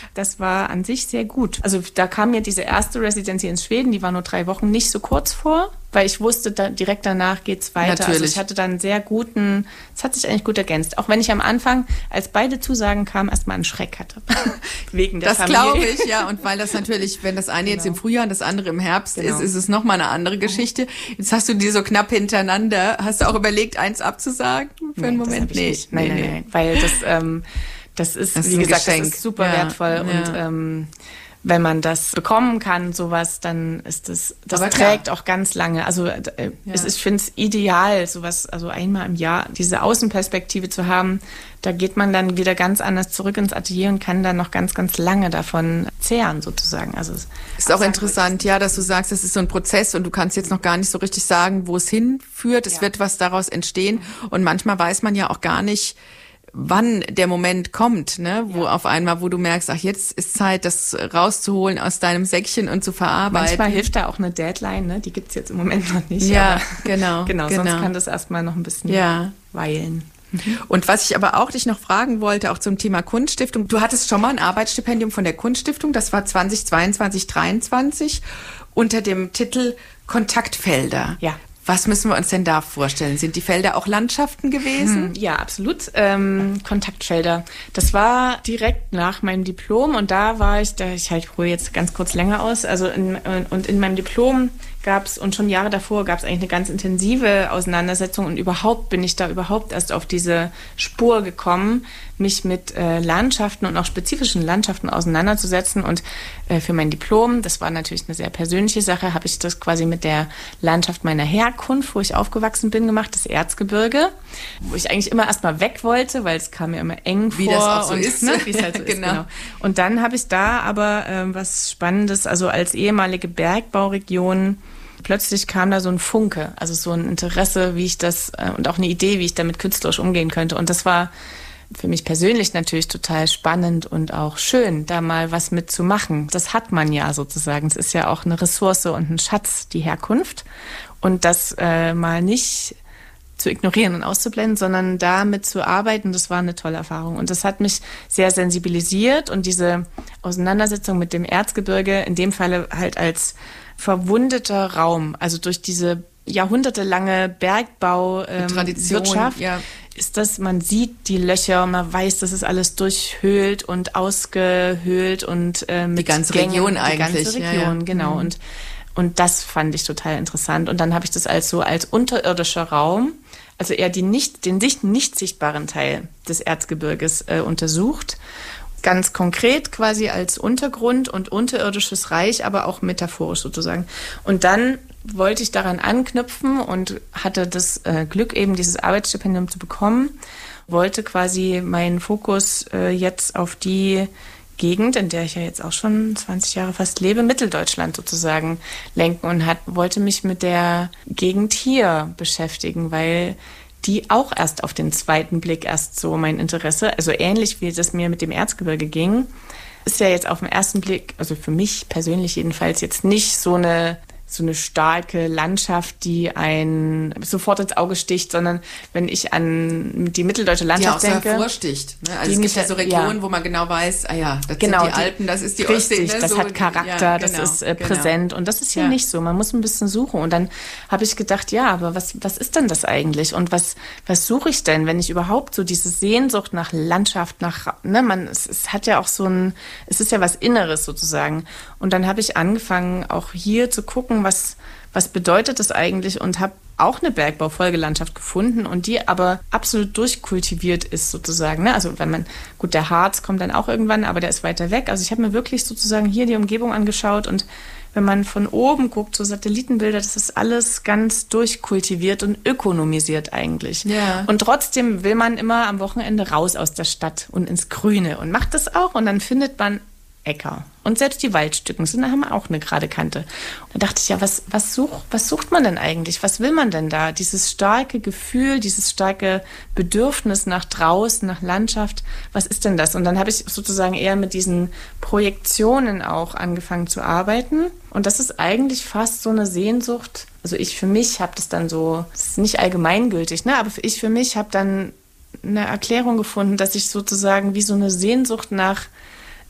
das war an sich sehr gut. Also da kam mir diese erste Residency in Schweden, die war nur drei Wochen, nicht so kurz vor, weil ich wusste, da direkt danach geht's weiter. Natürlich. Also ich hatte dann einen sehr guten, es hat sich eigentlich gut ergänzt. Auch wenn ich am Anfang, als beide Zusagen kamen, erstmal einen Schreck hatte. Wegen der das Familie. Das glaube ich, ja. Und weil das natürlich, wenn das eine genau. jetzt im Frühjahr und das andere im Herbst genau. ist, ist es nochmal eine andere Geschichte. Jetzt hast du die so knapp hintereinander. Hast du auch überlegt, eins abzusagen für nee, einen Moment? Das nee, nicht. Nein, nee, nein, nein. Weil das, ähm, das ist, das wie ist gesagt, Geschenk. Das ist super ja. wertvoll. Ja. Und ähm, wenn man das bekommen kann, sowas, dann ist das, das trägt auch ganz lange. Also äh, ja. es ist, ich finde es ideal, sowas, also einmal im Jahr, diese Außenperspektive zu haben. Da geht man dann wieder ganz anders zurück ins Atelier und kann dann noch ganz, ganz lange davon zehren, sozusagen. Also es ist auch interessant, ja, dass du sagst, es ist so ein Prozess und du kannst jetzt noch gar nicht so richtig sagen, wo es hinführt. Es ja. wird was daraus entstehen. Und manchmal weiß man ja auch gar nicht, wann der Moment kommt, ne, wo ja. auf einmal, wo du merkst, ach, jetzt ist Zeit, das rauszuholen aus deinem Säckchen und zu verarbeiten. Manchmal hilft da auch eine Deadline, ne, die gibt's jetzt im Moment noch nicht. Ja, aber genau, genau. Genau, sonst kann das erstmal noch ein bisschen ja. weilen. Und was ich aber auch dich noch fragen wollte, auch zum Thema Kunststiftung. Du hattest schon mal ein Arbeitsstipendium von der Kunststiftung, das war zwanzig zweiundzwanzig, dreiundzwanzig unter dem Titel Kontaktfelder. Ja. Was müssen wir uns denn da vorstellen? Sind die Felder auch Landschaften gewesen? Ja, absolut. Ähm, Kontaktfelder. Das war direkt nach meinem Diplom und da war ich, da ich halt hole jetzt ganz kurz länger aus. Also in, und in meinem Diplom gab es und schon Jahre davor gab es eigentlich eine ganz intensive Auseinandersetzung und überhaupt bin ich da überhaupt erst auf diese Spur gekommen, mich mit äh, Landschaften und auch spezifischen Landschaften auseinanderzusetzen. Und äh, für mein Diplom, das war natürlich eine sehr persönliche Sache, habe ich das quasi mit der Landschaft meiner Herkunft, wo ich aufgewachsen bin, gemacht, das Erzgebirge, wo ich eigentlich immer erst mal weg wollte, weil es kam mir immer eng wie vor. Wie das auch so und, ist. Ne, wie es halt so genau. ist, genau. Und dann habe ich da aber äh, was Spannendes, also als ehemalige Bergbauregion, plötzlich kam da so ein Funke, also so ein Interesse, wie ich das äh, und auch eine Idee, wie ich damit künstlerisch umgehen könnte. Und das war für mich persönlich natürlich total spannend und auch schön, da mal was mitzumachen. Das hat man ja sozusagen. Es ist ja auch eine Ressource und ein Schatz, die Herkunft. Und das äh, mal nicht zu ignorieren und auszublenden, sondern damit zu arbeiten, das war eine tolle Erfahrung. Und das hat mich sehr sensibilisiert und diese Auseinandersetzung mit dem Erzgebirge, in dem Falle halt als verwundeter Raum, also durch diese jahrhundertelange Bergbauwirtschaft, ähm, ja. ist das, man sieht die Löcher, man weiß, das ist alles durchhöhlt und ausgehöhlt und äh, mit die ganze Gängen, Region die eigentlich. ganze Region, ja, ja. genau. Mhm. Und und das fand ich total interessant. Und dann habe ich das als so als unterirdischer Raum, also eher die nicht, den nicht, nicht sichtbaren Teil des Erzgebirges äh, untersucht. Ganz konkret quasi als Untergrund und unterirdisches Reich, aber auch metaphorisch sozusagen. Und dann wollte ich daran anknüpfen und hatte das äh, Glück, eben dieses Arbeitsstipendium zu bekommen, wollte quasi meinen Fokus äh, jetzt auf die Gegend, in der ich ja jetzt auch schon zwanzig Jahre fast lebe, Mitteldeutschland sozusagen lenken und hat, wollte mich mit der Gegend hier beschäftigen, weil die auch erst auf den zweiten Blick erst so mein Interesse, also ähnlich wie das mir mit dem Erzgebirge ging, ist ja jetzt auf den ersten Blick, also für mich persönlich jedenfalls jetzt nicht so eine so eine starke Landschaft, die einen sofort ins Auge sticht, sondern wenn ich an die mitteldeutsche Landschaft die auch denke. So hervorsticht. Ne? Also es gibt ja so Regionen, ja. wo man genau weiß, ah ja, das genau, sind die Alpen, das ist die richtig, Ostsee. Ne? Das so, hat Charakter, ja, das genau, ist äh, genau. präsent und das ist hier ja. nicht so. Man muss ein bisschen suchen und dann habe ich gedacht, ja, aber was was ist denn das eigentlich und was was suche ich denn, wenn ich überhaupt so diese Sehnsucht nach Landschaft, nach, ne, man, es, es hat ja auch so ein, es ist ja was Inneres sozusagen und dann habe ich angefangen, auch hier zu gucken, was Was bedeutet das eigentlich? Und habe auch eine Bergbaufolgelandschaft gefunden und die aber absolut durchkultiviert ist sozusagen. Ne? Also wenn man, gut, der Harz kommt dann auch irgendwann, aber der ist weiter weg. Also ich habe mir wirklich sozusagen hier die Umgebung angeschaut und wenn man von oben guckt, so Satellitenbilder, das ist alles ganz durchkultiviert und ökonomisiert eigentlich. Ja. Und trotzdem will man immer am Wochenende raus aus der Stadt und ins Grüne und macht das auch und dann findet man Äcker. Und selbst die Waldstücken sind, da haben wir auch eine gerade Kante. Da dachte ich, ja, was, was, such, was sucht man denn eigentlich? Was will man denn da? Dieses starke Gefühl, dieses starke Bedürfnis nach draußen, nach Landschaft, was ist denn das? Und dann habe ich sozusagen eher mit diesen Projektionen auch angefangen zu arbeiten. Und das ist eigentlich fast so eine Sehnsucht. Also ich für mich habe das dann so, das ist nicht allgemeingültig, ne? Aber ich für mich habe dann eine Erklärung gefunden, dass ich sozusagen wie so eine Sehnsucht nach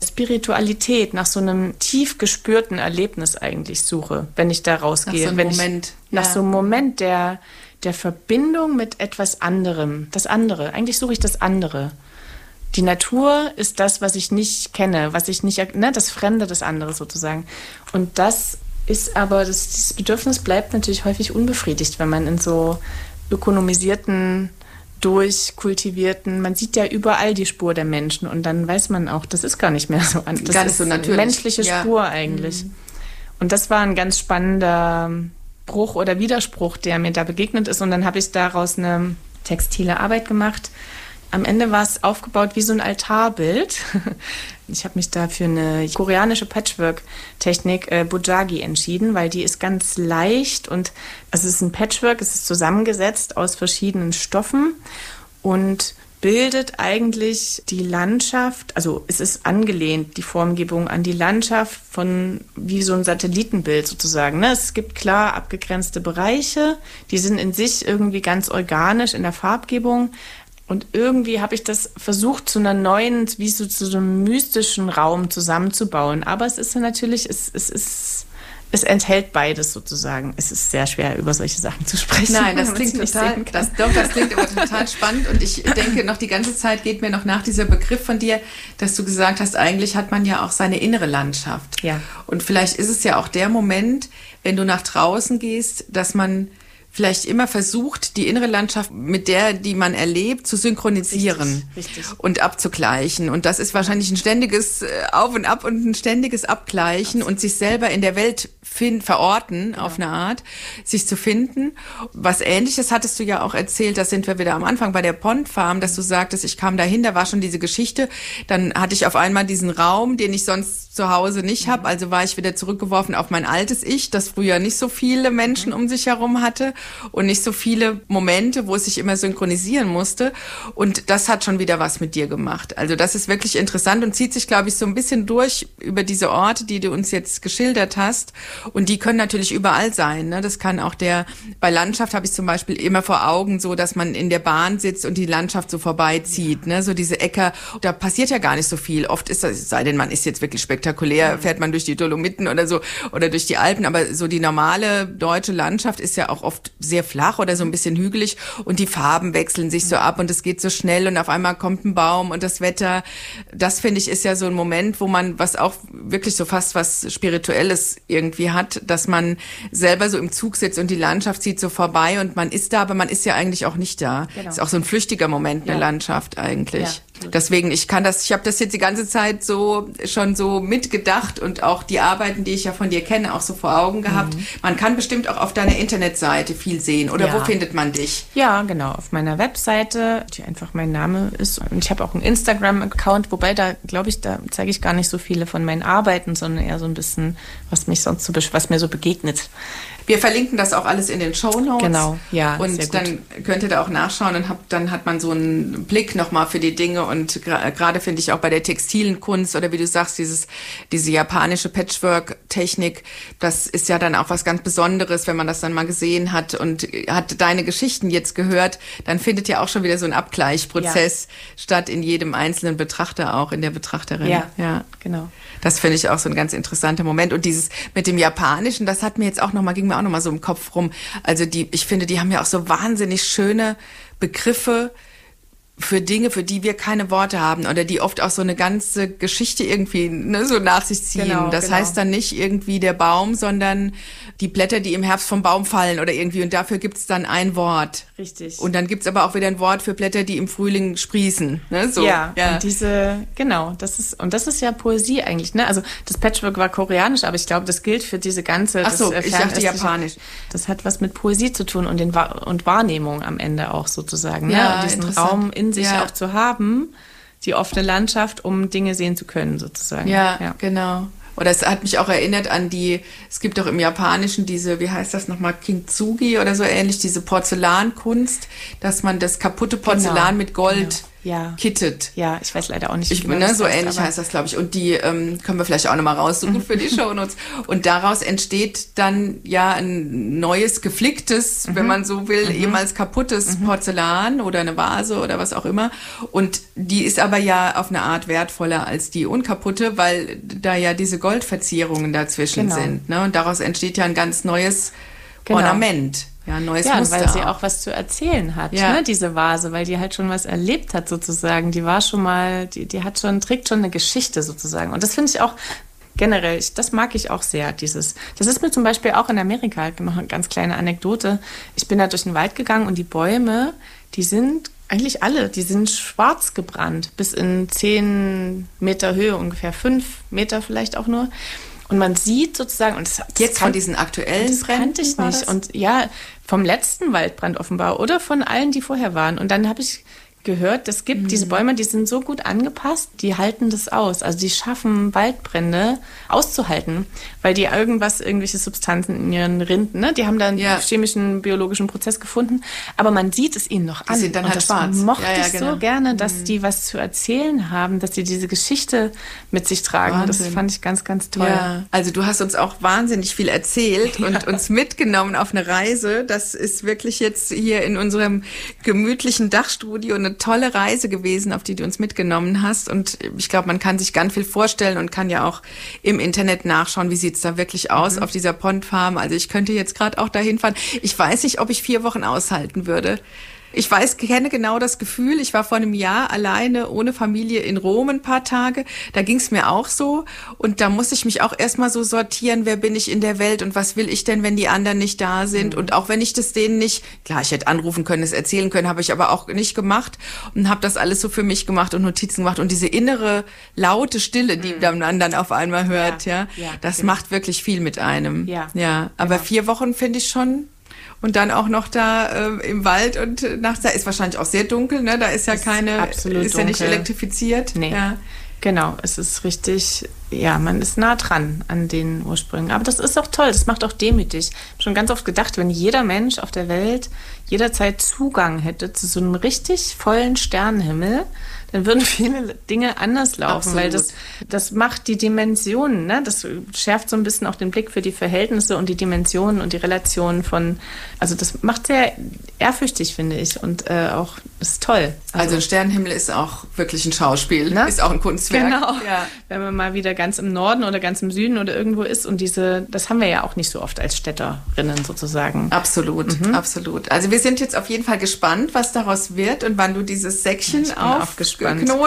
Spiritualität, nach so einem tief gespürten Erlebnis eigentlich suche, wenn ich da rausgehe. Nach so einem Moment. Ich, nach ja. so einem Moment der, der Verbindung mit etwas anderem. Das andere. Eigentlich suche ich das andere. Die Natur ist das, was ich nicht kenne, was ich nicht, ne, das Fremde, das andere sozusagen. Und das ist aber, das, dieses Bedürfnis bleibt natürlich häufig unbefriedigt, wenn man in so ökonomisierten, durchkultivierten, man sieht ja überall die Spur der Menschen und dann weiß man auch, das ist gar nicht mehr so an. Das gar nicht ist so natürlich. Eine menschliche ja. Spur eigentlich. Mhm. Und das war ein ganz spannender Bruch oder Widerspruch, der mir da begegnet ist. Und dann habe ich daraus eine textile Arbeit gemacht. Am Ende war es aufgebaut wie so ein Altarbild. Ich habe mich da für eine koreanische Patchwork-Technik äh, Bujagi entschieden, weil die ist ganz leicht und also es ist ein Patchwork, es ist zusammengesetzt aus verschiedenen Stoffen und bildet eigentlich die Landschaft, also es ist angelehnt, die Formgebung, an die Landschaft von wie so ein Satellitenbild sozusagen. Ne? Es gibt klar abgegrenzte Bereiche, die sind in sich irgendwie ganz organisch in der Farbgebung. Und irgendwie habe ich das versucht, zu einer neuen, wie so zu so einem mystischen Raum zusammenzubauen. Aber es ist ja natürlich, es, es, es, es enthält beides sozusagen. Es ist sehr schwer, über solche Sachen zu sprechen. Nein, das klingt total, das, doch, das klingt aber total spannend. Und ich denke, noch die ganze Zeit geht mir noch nach dieser Begriff von dir, dass du gesagt hast, eigentlich hat man ja auch seine innere Landschaft. Ja. Und vielleicht ist es ja auch der Moment, wenn du nach draußen gehst, dass man vielleicht immer versucht, die innere Landschaft mit der, die man erlebt, zu synchronisieren richtig, richtig. und abzugleichen. Und das ist wahrscheinlich ein ständiges Auf und Ab und ein ständiges Abgleichen Absolut. Und sich selber in der Welt find, verorten, genau. auf eine Art, sich zu finden. Was Ähnliches hattest du ja auch erzählt, da sind wir wieder am Anfang bei der Pond Farm, dass du sagtest, ich kam dahin, da war schon diese Geschichte. Dann hatte ich auf einmal diesen Raum, den ich sonst zu Hause nicht habe. Also war ich wieder zurückgeworfen auf mein altes Ich, das früher nicht so viele Menschen um sich herum hatte und nicht so viele Momente, wo es sich immer synchronisieren musste. Und das hat schon wieder was mit dir gemacht. Also das ist wirklich interessant und zieht sich, glaube ich, so ein bisschen durch über diese Orte, die du uns jetzt geschildert hast. Und die können natürlich überall sein. Ne? Das kann auch der, bei Landschaft habe ich zum Beispiel immer vor Augen so, dass man in der Bahn sitzt und die Landschaft so vorbeizieht. Ne? So diese Äcker, da passiert ja gar nicht so viel. Oft ist das, es sei denn, man ist jetzt wirklich spektakulär. Spektakulär fährt man durch die Dolomiten oder so oder durch die Alpen, aber so die normale deutsche Landschaft ist ja auch oft sehr flach oder so ein bisschen hügelig und die Farben wechseln sich so ab und es geht so schnell und auf einmal kommt ein Baum und das Wetter, das finde ich ist ja so ein Moment, wo man was auch wirklich so fast was Spirituelles irgendwie hat, dass man selber so im Zug sitzt und die Landschaft zieht so vorbei und man ist da, aber man ist ja eigentlich auch nicht da. Genau. Ist auch so ein flüchtiger Moment, eine ja. Landschaft eigentlich. Ja. Deswegen, ich kann das, ich habe das jetzt die ganze Zeit so schon so mitgedacht und auch die Arbeiten, die ich ja von dir kenne, auch so vor Augen gehabt. Mhm. Man kann bestimmt auch auf deiner Internetseite viel sehen. Oder ja. wo findet man dich? Ja, genau, auf meiner Webseite, die einfach mein Name ist. Und ich habe auch einen Instagram-Account, wobei da, glaube ich, da zeige ich gar nicht so viele von meinen Arbeiten, sondern eher so ein bisschen, was mich sonst so, was mir so begegnet. Wir verlinken das auch alles in den Shownotes. Genau, ja. Und sehr gut. Dann könnt ihr da auch nachschauen und hab, dann hat man so einen Blick nochmal für die Dinge. Und gerade finde ich auch bei der textilen Kunst oder wie du sagst, dieses, diese japanische Patchwork-Technik, das ist ja dann auch was ganz Besonderes, wenn man das dann mal gesehen hat und hat deine Geschichten jetzt gehört, dann findet ja auch schon wieder so ein Abgleichprozess ja. statt in jedem einzelnen Betrachter auch, in der Betrachterin. Ja, ja, genau. Das finde ich auch so ein ganz interessanter Moment. Und dieses mit dem Japanischen, das hat mir jetzt auch nochmal, ging mir auch nochmal so im Kopf rum. Also die, ich finde, die haben ja auch so wahnsinnig schöne Begriffe für Dinge, für die wir keine Worte haben oder die oft auch so eine ganze Geschichte irgendwie ne, so nach sich ziehen. Genau, das genau. heißt dann nicht irgendwie der Baum, sondern die Blätter, die im Herbst vom Baum fallen oder irgendwie. Und dafür gibt's dann ein Wort. Richtig. Und dann gibt's aber auch wieder ein Wort für Blätter, die im Frühling sprießen. Ne? So, ja, ja, und diese, genau, das ist, und das ist ja Poesie eigentlich. Ne? Also das Patchwork war koreanisch, aber ich glaube, das gilt für diese ganze... Ach so, das, äh, ich dachte japanisch. Das hat was mit Poesie zu tun und, den, und Wahrnehmung am Ende auch sozusagen. Ne? Ja, und diesen Raum in sich ja. auch zu haben, die offene Landschaft, um Dinge sehen zu können, sozusagen. Ja, ja, genau. Oder es hat mich auch erinnert an die, es gibt doch im Japanischen diese, wie heißt das nochmal, Kintsugi oder so ähnlich, diese Porzellankunst, dass man das kaputte Porzellan genau. mit Gold ja. kittet. Ja, ich weiß leider auch nicht, wie ich, genau ne, das so heißt, ähnlich heißt das, glaube ich. Und die ähm, können wir vielleicht auch nochmal raussuchen für die Shownotes. Und daraus entsteht dann ja ein neues, geflicktes, mhm. wenn man so will, mhm. ehemals kaputtes mhm. Porzellan oder eine Vase oder was auch immer. Und die ist aber ja auf eine Art wertvoller als die unkaputte, weil da ja diese Goldverzierungen dazwischen genau. sind. Ne? Und daraus entsteht ja ein ganz neues genau. Ornament. Ja, ein neues ja, Muster. Weil sie auch was zu erzählen hat, ja. ne, diese Vase, weil die halt schon was erlebt hat sozusagen. Die war schon mal, die, die hat schon, trägt schon eine Geschichte sozusagen. Und das finde ich auch generell, ich, das mag ich auch sehr, dieses. Das ist mir zum Beispiel auch in Amerika, noch eine ganz kleine Anekdote. Ich bin da durch den Wald gegangen und die Bäume, die sind eigentlich alle, die sind schwarz gebrannt, bis in zehn Meter Höhe ungefähr, fünf Meter vielleicht auch nur. Und man sieht sozusagen, und das, das jetzt kann, von diesen aktuellen das kannte ich nicht. Und ja, vom letzten Waldbrand offenbar oder von allen, die vorher waren. Und dann habe ich gehört, es gibt mhm. diese Bäume, die sind so gut angepasst, die halten das aus. Also die schaffen Waldbrände auszuhalten, weil die irgendwas, irgendwelche Substanzen in ihren Rinden, ne, die haben da einen ja. chemischen, biologischen Prozess gefunden, aber man sieht es ihnen noch die an. sind dann und halt das schwarz. mochte ja, ja, ich genau. so gerne, dass mhm. die was zu erzählen haben, dass die diese Geschichte mit sich tragen. Wahnsinn. Das fand ich ganz, ganz toll. Ja. Also du hast uns auch wahnsinnig viel erzählt ja. und uns mitgenommen auf eine Reise. Das ist wirklich jetzt hier in unserem gemütlichen Dachstudio eine tolle Reise gewesen, auf die du uns mitgenommen hast. Und ich glaube, man kann sich ganz viel vorstellen und kann ja auch im Internet nachschauen, wie sieht's da wirklich aus mhm. auf dieser Pond-Farm. Also ich könnte jetzt gerade auch dahin fahren. Ich weiß nicht, ob ich vier Wochen aushalten würde. Ich weiß, kenne genau das Gefühl. Ich war vor einem Jahr alleine, ohne Familie in Rom ein paar Tage. Da ging es mir auch so. Und da muss ich mich auch erstmal so sortieren, wer bin ich in der Welt und was will ich denn, wenn die anderen nicht da sind. Mhm. Und auch wenn ich das denen nicht, klar, ich hätte anrufen können, es erzählen können, habe ich aber auch nicht gemacht und habe das alles so für mich gemacht und Notizen gemacht. Und diese innere, laute Stille, die mhm. man dann auf einmal hört, ja, ja, ja das genau. macht wirklich viel mit einem. Ja, ja. Aber genau. vier Wochen finde ich schon. Und dann auch noch da äh, im Wald und nachts, da ist wahrscheinlich auch sehr dunkel, ne? Da ist ja ist keine, ist dunkel. Ja nicht elektrifiziert. Nee. Ja. Genau, es ist richtig, ja, man ist nah dran an den Ursprüngen. Aber das ist auch toll, das macht auch demütig. Ich habe schon ganz oft gedacht, wenn jeder Mensch auf der Welt jederzeit Zugang hätte zu so einem richtig vollen Sternenhimmel, dann würden viele Dinge anders laufen, Absolut. Weil das, das macht die Dimensionen, ne? Das schärft so ein bisschen auch den Blick für die Verhältnisse und die Dimensionen und die Relationen von, also das macht sehr ehrfürchtig, finde ich, und äh, auch ist toll. Also, also Sternenhimmel ist auch wirklich ein Schauspiel, ne? Ist auch ein Kunstwerk. Genau, ja. Wenn man mal wieder ganz im Norden oder ganz im Süden oder irgendwo ist und diese, das haben wir ja auch nicht so oft als Städterinnen sozusagen. Absolut, mhm. absolut. Also wir sind jetzt auf jeden Fall gespannt, was daraus wird und wann du dieses Säckchen aufknotest genau.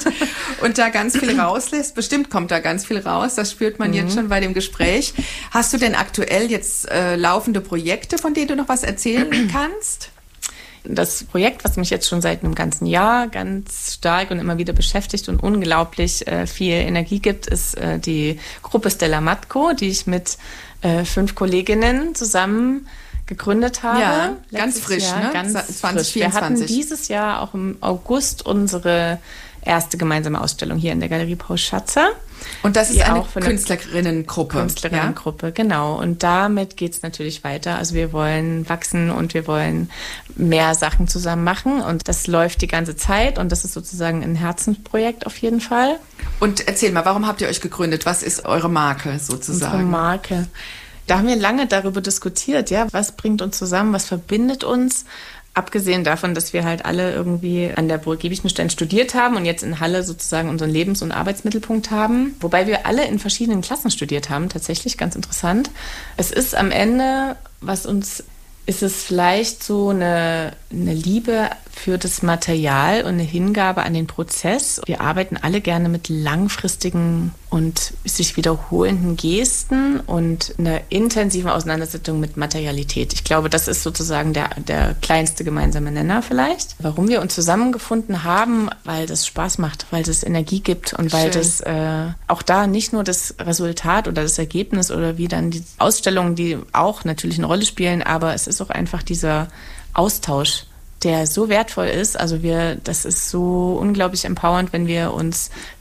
und da ganz viel rauslässt. Bestimmt kommt da ganz viel raus, das spürt man mhm. jetzt schon bei dem Gespräch. Hast du denn aktuell jetzt äh, laufende Projekte, von denen du noch was erzählen kannst? Das Projekt, was mich jetzt schon seit einem ganzen Jahr ganz stark und immer wieder beschäftigt und unglaublich äh, viel Energie gibt, ist äh, die Gruppe Stella Matko, die ich mit äh, fünf Kolleginnen zusammen gegründet habe. Ja, ganz frisch, Jahr, ne? Ganz zwanzig vierundzwanzig. Wir hatten dieses Jahr auch im August unsere erste gemeinsame Ausstellung hier in der Galerie Paul Schatzer. Und das ist eine Künstlerinnengruppe. Künstlerinnengruppe, ja? Genau. Und damit geht es natürlich weiter. Also wir wollen wachsen und wir wollen mehr Sachen zusammen machen. Und das läuft die ganze Zeit. Und das ist sozusagen ein Herzensprojekt auf jeden Fall. Und erzähl mal, warum habt ihr euch gegründet? Was ist eure Marke sozusagen? Unsere Marke. Da haben wir lange darüber diskutiert, ja, was bringt uns zusammen, was verbindet uns? Abgesehen davon, dass wir halt alle irgendwie an der Burg Giebichenstein studiert haben und jetzt in Halle sozusagen unseren Lebens- und Arbeitsmittelpunkt haben. Wobei wir alle in verschiedenen Klassen studiert haben, tatsächlich ganz interessant. Es ist am Ende, was uns, ist es vielleicht so eine, eine Liebe für das Material und eine Hingabe an den Prozess. Wir arbeiten alle gerne mit langfristigen und sich wiederholenden Gesten und einer intensiven Auseinandersetzung mit Materialität. Ich glaube, das ist sozusagen der, der kleinste gemeinsame Nenner vielleicht. Warum wir uns zusammengefunden haben, weil das Spaß macht, weil das Energie gibt und weil Schön. das äh, auch da nicht nur das Resultat oder das Ergebnis oder wie dann die Ausstellungen, die auch natürlich eine Rolle spielen, aber es ist auch einfach dieser Austausch, der so wertvoll ist. Also wir, das ist so unglaublich empowernd, wenn wir uns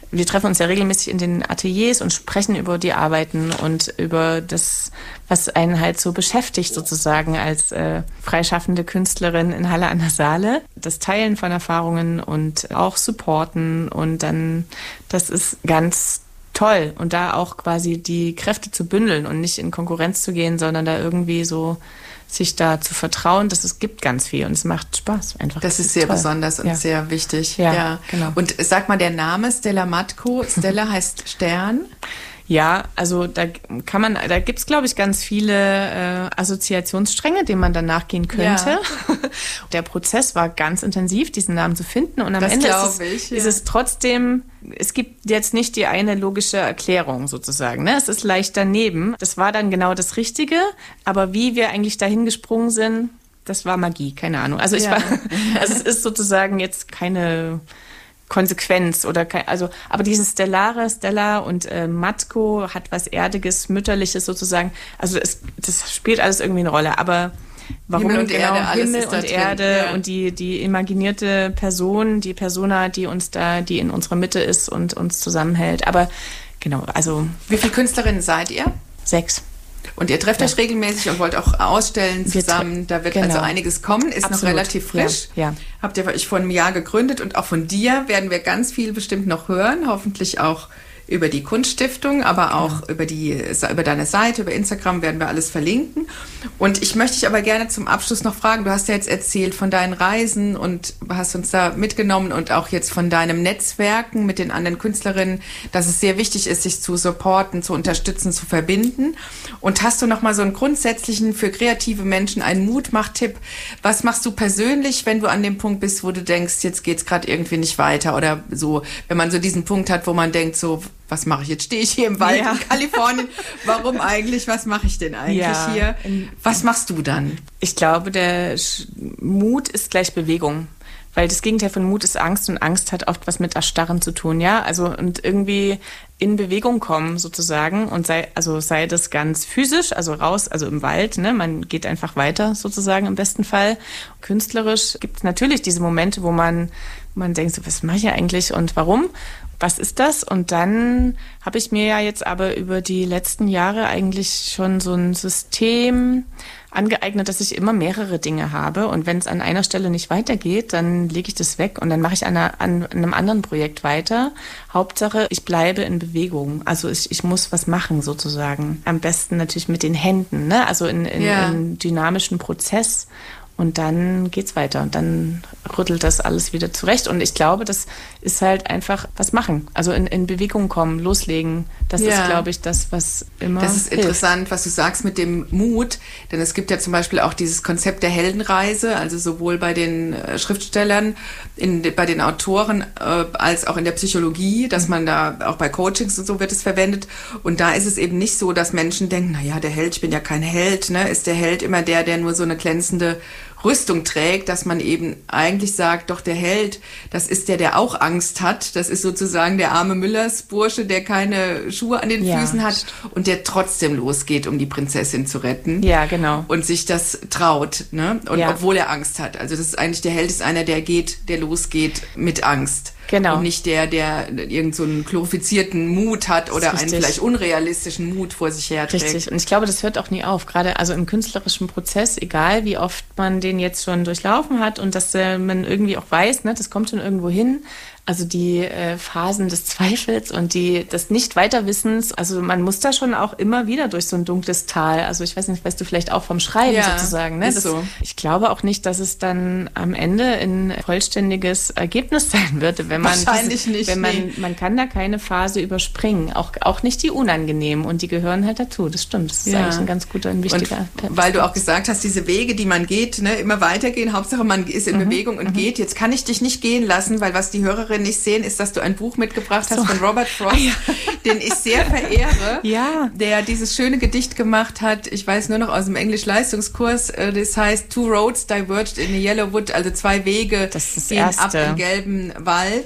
wir treffen uns ja regelmäßig in den Ateliers und sprechen über die Arbeiten und über das, was einen halt so beschäftigt sozusagen als äh, freischaffende Künstlerin in Halle an der Saale. Das Teilen von Erfahrungen und auch supporten und dann, das ist ganz toll. Und da auch quasi die Kräfte zu bündeln und nicht in Konkurrenz zu gehen, sondern da irgendwie so sich da zu vertrauen, dass es gibt ganz viel und es macht Spaß einfach. Das, das ist sehr toll. Besonders und ja. sehr wichtig. Ja, ja, genau. Und sag mal, der Name Stella Matko, Stella heißt Stern. Ja, also da kann man, da gibt's glaube ich ganz viele äh, Assoziationsstränge, denen man dann nachgehen könnte. Ja. Der Prozess war ganz intensiv, diesen Namen zu finden und am das Ende ist es, ich, ja. ist es trotzdem, es gibt jetzt nicht die eine logische Erklärung sozusagen, ne? Es ist leicht daneben. Das war dann genau das Richtige, aber wie wir eigentlich dahin gesprungen sind, das war Magie, keine Ahnung. Also ich ja. war, also es ist sozusagen jetzt keine Konsequenz oder kein, also, aber dieses Stellare, Stella und äh, Matko hat was Erdiges, Mütterliches sozusagen. Also es, das spielt alles irgendwie eine Rolle. Aber warum Himmel und genau Erde, alles Himmel ist da und drin. Erde Ja. und die die imaginierte Person, die Persona, die uns da, die in unserer Mitte ist und uns zusammenhält. Aber genau, also wie viele Künstlerinnen seid ihr? Sechs. Und ihr trefft ja. euch regelmäßig und wollt auch ausstellen zusammen. Da wird genau. also einiges kommen. Ist Absolut. Noch relativ frisch. Ja. Ja. Habt ihr euch vor einem Jahr gegründet und auch von dir werden wir ganz viel bestimmt noch hören. Hoffentlich auch über die Kunststiftung, aber auch ja. über die über deine Seite, über Instagram werden wir alles verlinken. Und ich möchte dich aber gerne zum Abschluss noch fragen, du hast ja jetzt erzählt von deinen Reisen und hast uns da mitgenommen und auch jetzt von deinem Netzwerken mit den anderen Künstlerinnen, dass es sehr wichtig ist, sich zu supporten, zu unterstützen, zu verbinden. Und hast du noch mal so einen grundsätzlichen, für kreative Menschen einen Mutmach-Tipp? Was machst du persönlich, wenn du an dem Punkt bist, wo du denkst, jetzt geht's gerade irgendwie nicht weiter oder so, wenn man so diesen Punkt hat, wo man denkt so, was mache ich jetzt? Stehe ich hier im Wald ja. in Kalifornien? Warum eigentlich? Was mache ich denn eigentlich ja. hier? Was machst du dann? Ich glaube, der Mut ist gleich Bewegung. Weil das Gegenteil von Mut ist Angst und Angst hat oft was mit Erstarren zu tun, ja? Also und irgendwie in Bewegung kommen sozusagen und sei, also sei das ganz physisch, also raus, also im Wald, ne? Man geht einfach weiter sozusagen im besten Fall. Künstlerisch gibt es natürlich diese Momente, wo man, man denkt so, was mache ich eigentlich und warum? Was ist das? Und dann habe ich mir ja jetzt aber über die letzten Jahre eigentlich schon so ein System angeeignet, dass ich immer mehrere Dinge habe. Und wenn es an einer Stelle nicht weitergeht, dann lege ich das weg und dann mache ich an, einer, an einem anderen Projekt weiter. Hauptsache, ich bleibe in Bewegung. Also ich, ich muss was machen sozusagen. Am besten natürlich mit den Händen, ne? Also in, in, ja. in dynamischen Prozess. Und dann geht's weiter und dann rüttelt das alles wieder zurecht. Und ich glaube, das ist halt einfach was machen. Also in, in Bewegung kommen, loslegen. Das ja. ist, glaube ich, das, was immer Das ist hilft. Interessant, was du sagst mit dem Mut. Denn es gibt ja zum Beispiel auch dieses Konzept der Heldenreise, also sowohl bei den äh, Schriftstellern, in, bei den Autoren, äh, als auch in der Psychologie, dass man da, auch bei Coachings und so wird es verwendet. Und da ist es eben nicht so, dass Menschen denken, na ja, der Held, ich bin ja kein Held, ne? Ist der Held immer der, der nur so eine glänzende Rüstung trägt, dass man eben eigentlich sagt, doch der Held, das ist der, der auch Angst hat. Das ist sozusagen der arme Müllersbursche, der keine Schuhe an den ja, Füßen hat und der trotzdem losgeht, um die Prinzessin zu retten. Ja, genau. Und sich das traut, ne? Und ja. obwohl er Angst hat. Also das ist eigentlich, der Held ist einer, der geht, der losgeht mit Angst. Genau. Und nicht der, der irgend so einen glorifizierten Mut hat oder einen vielleicht unrealistischen Mut vor sich herträgt. Richtig. Und ich glaube, das hört auch nie auf. Gerade also im künstlerischen Prozess, egal wie oft man den jetzt schon durchlaufen hat und dass äh, man irgendwie auch weiß, ne, das kommt schon irgendwo hin. Also die äh, Phasen des Zweifels und die des Nicht-Weiterwissens, also man muss da schon auch immer wieder durch so ein dunkles Tal. Also ich weiß nicht, weißt du vielleicht auch vom Schreiben ja, sozusagen. Ne? Ist das, so. Ich glaube auch nicht, dass es dann am Ende ein vollständiges Ergebnis sein würde, wenn man wahrscheinlich diese, nicht. Wenn man nee. man kann da keine Phase überspringen, auch auch nicht die unangenehmen und die gehören halt dazu. Das stimmt. Das ist ja. eigentlich ein ganz guter, ein wichtiger. Und weil du auch gesagt hast, diese Wege, die man geht, ne, immer weitergehen. Hauptsache man ist in mhm. Bewegung und mhm. geht. Jetzt kann ich dich nicht gehen lassen, weil was die Hörerinnen nicht sehen, ist, dass du ein Buch mitgebracht hast so. von Robert Frost, ja. den ich sehr verehre, ja. der dieses schöne Gedicht gemacht hat. Ich weiß nur noch aus dem Englisch-Leistungskurs, das heißt Two Roads Diverged in a Yellow Wood, also zwei Wege das ist das gehen erste. ab im gelben Wald.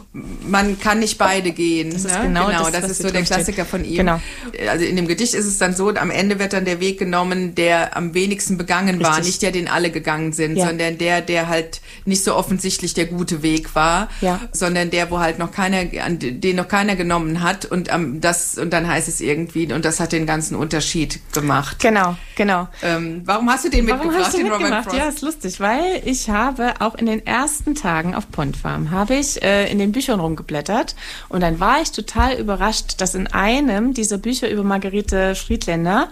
man kann nicht beide gehen. Das ist ne? genau, genau das, das was ist hier so der drin steht. Klassiker von ihm. Genau. Also in dem Gedicht ist es dann so, am Ende wird dann der Weg genommen, der am wenigsten begangen Richtig. war, nicht der, den alle gegangen sind, Ja. sondern der, der halt nicht so offensichtlich der gute Weg war, Ja. sondern der, wo halt noch keiner, an den noch keiner genommen hat und ähm, das und dann heißt es irgendwie und das hat den ganzen Unterschied gemacht. Genau, genau. Ähm, warum hast du den Warum mitgebracht, hast du den Robert mitgemacht? Frost? Ja, ist lustig, weil ich habe auch in den ersten Tagen auf Pond Farm habe ich äh, in den Büchern rumgeblättert und dann war ich total überrascht, dass in einem dieser Bücher über Margarete Friedländer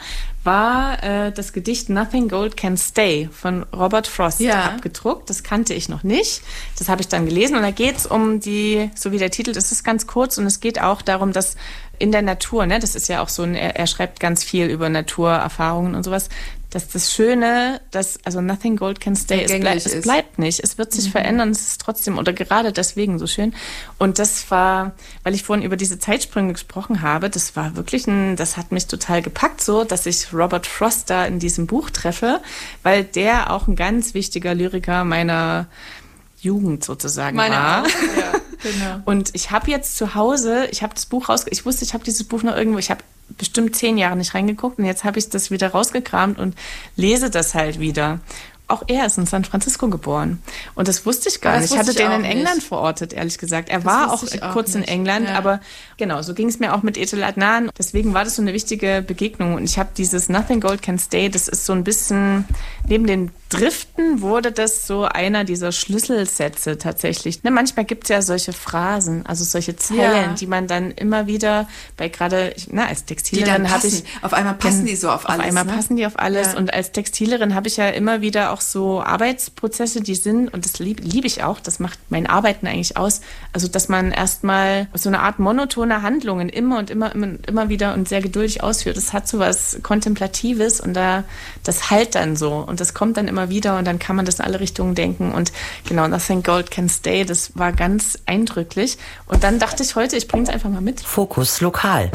war äh, das Gedicht Nothing Gold Can Stay von Robert Frost Ja. abgedruckt. Das kannte ich noch nicht. Das habe ich dann gelesen und da geht's um die, so wie der Titel, das ist ganz kurz und es geht auch darum, dass in der Natur, ne, das ist ja auch so ein, er, er schreibt ganz viel über Naturerfahrungen und sowas, dass das Schöne, dass, also nothing gold can stay, es, bleib, Vergänglich es ist. bleibt nicht, es wird sich Mhm. verändern, es ist trotzdem, oder gerade deswegen so schön. Und das war, weil ich vorhin über diese Zeitsprünge gesprochen habe, das war wirklich ein, das hat mich total gepackt so, dass ich Robert Frost da in diesem Buch treffe, weil der auch ein ganz wichtiger Lyriker meiner Jugend sozusagen Meine war. auch. Ja, genau. Und ich habe jetzt zu Hause, ich habe das Buch raus, ich wusste, ich habe dieses Buch noch irgendwo, ich habe bestimmt zehn Jahre nicht reingeguckt und jetzt habe ich das wieder rausgekramt und lese das halt wieder. Auch er ist in San Francisco geboren. Und das wusste ich gar Das nicht. Ich wusste hatte ich den auch in England nicht. verortet, ehrlich gesagt. Er war auch, wusste ich auch kurz in nicht. England, Ja. aber genau, so ging es mir auch mit Ethel Adnan. Deswegen war das so eine wichtige Begegnung. Und ich habe dieses Nothing Gold Can Stay, das ist so ein bisschen, neben den Driften wurde das so einer dieser Schlüsselsätze tatsächlich. Ne, manchmal gibt es ja solche Phrasen, also solche Zeilen, Ja. die man dann immer wieder bei gerade, na, als Die dann Textilerin habe passen. ich... Auf einmal passen die so auf alles. Auf einmal ne? passen die auf alles. Ja. Und als Textilerin habe ich ja immer wieder auch so Arbeitsprozesse, die sind, und das liebe lieb ich auch, das macht mein Arbeiten eigentlich aus, also dass man erstmal so eine Art monotone Handlungen immer und immer, immer, immer wieder und sehr geduldig ausführt. Das hat so was Kontemplatives und da, das halt dann so und das kommt dann immer wieder und dann kann man das in alle Richtungen denken und genau, Nothing Gold Can Stay, das war ganz eindrücklich. Und dann dachte ich heute, ich bringe es einfach mal mit. Fokus lokal.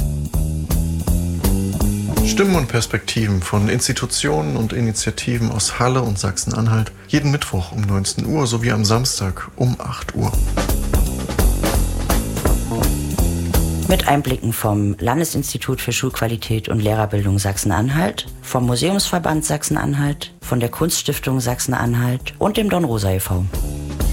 Stimmen und Perspektiven von Institutionen und Initiativen aus Halle und Sachsen-Anhalt. Jeden Mittwoch um neunzehn Uhr sowie am Samstag um acht Uhr. Mit Einblicken vom Landesinstitut für Schulqualität und Lehrerbildung Sachsen-Anhalt, vom Museumsverband Sachsen-Anhalt, von der Kunststiftung Sachsen-Anhalt und dem Don Rosa e V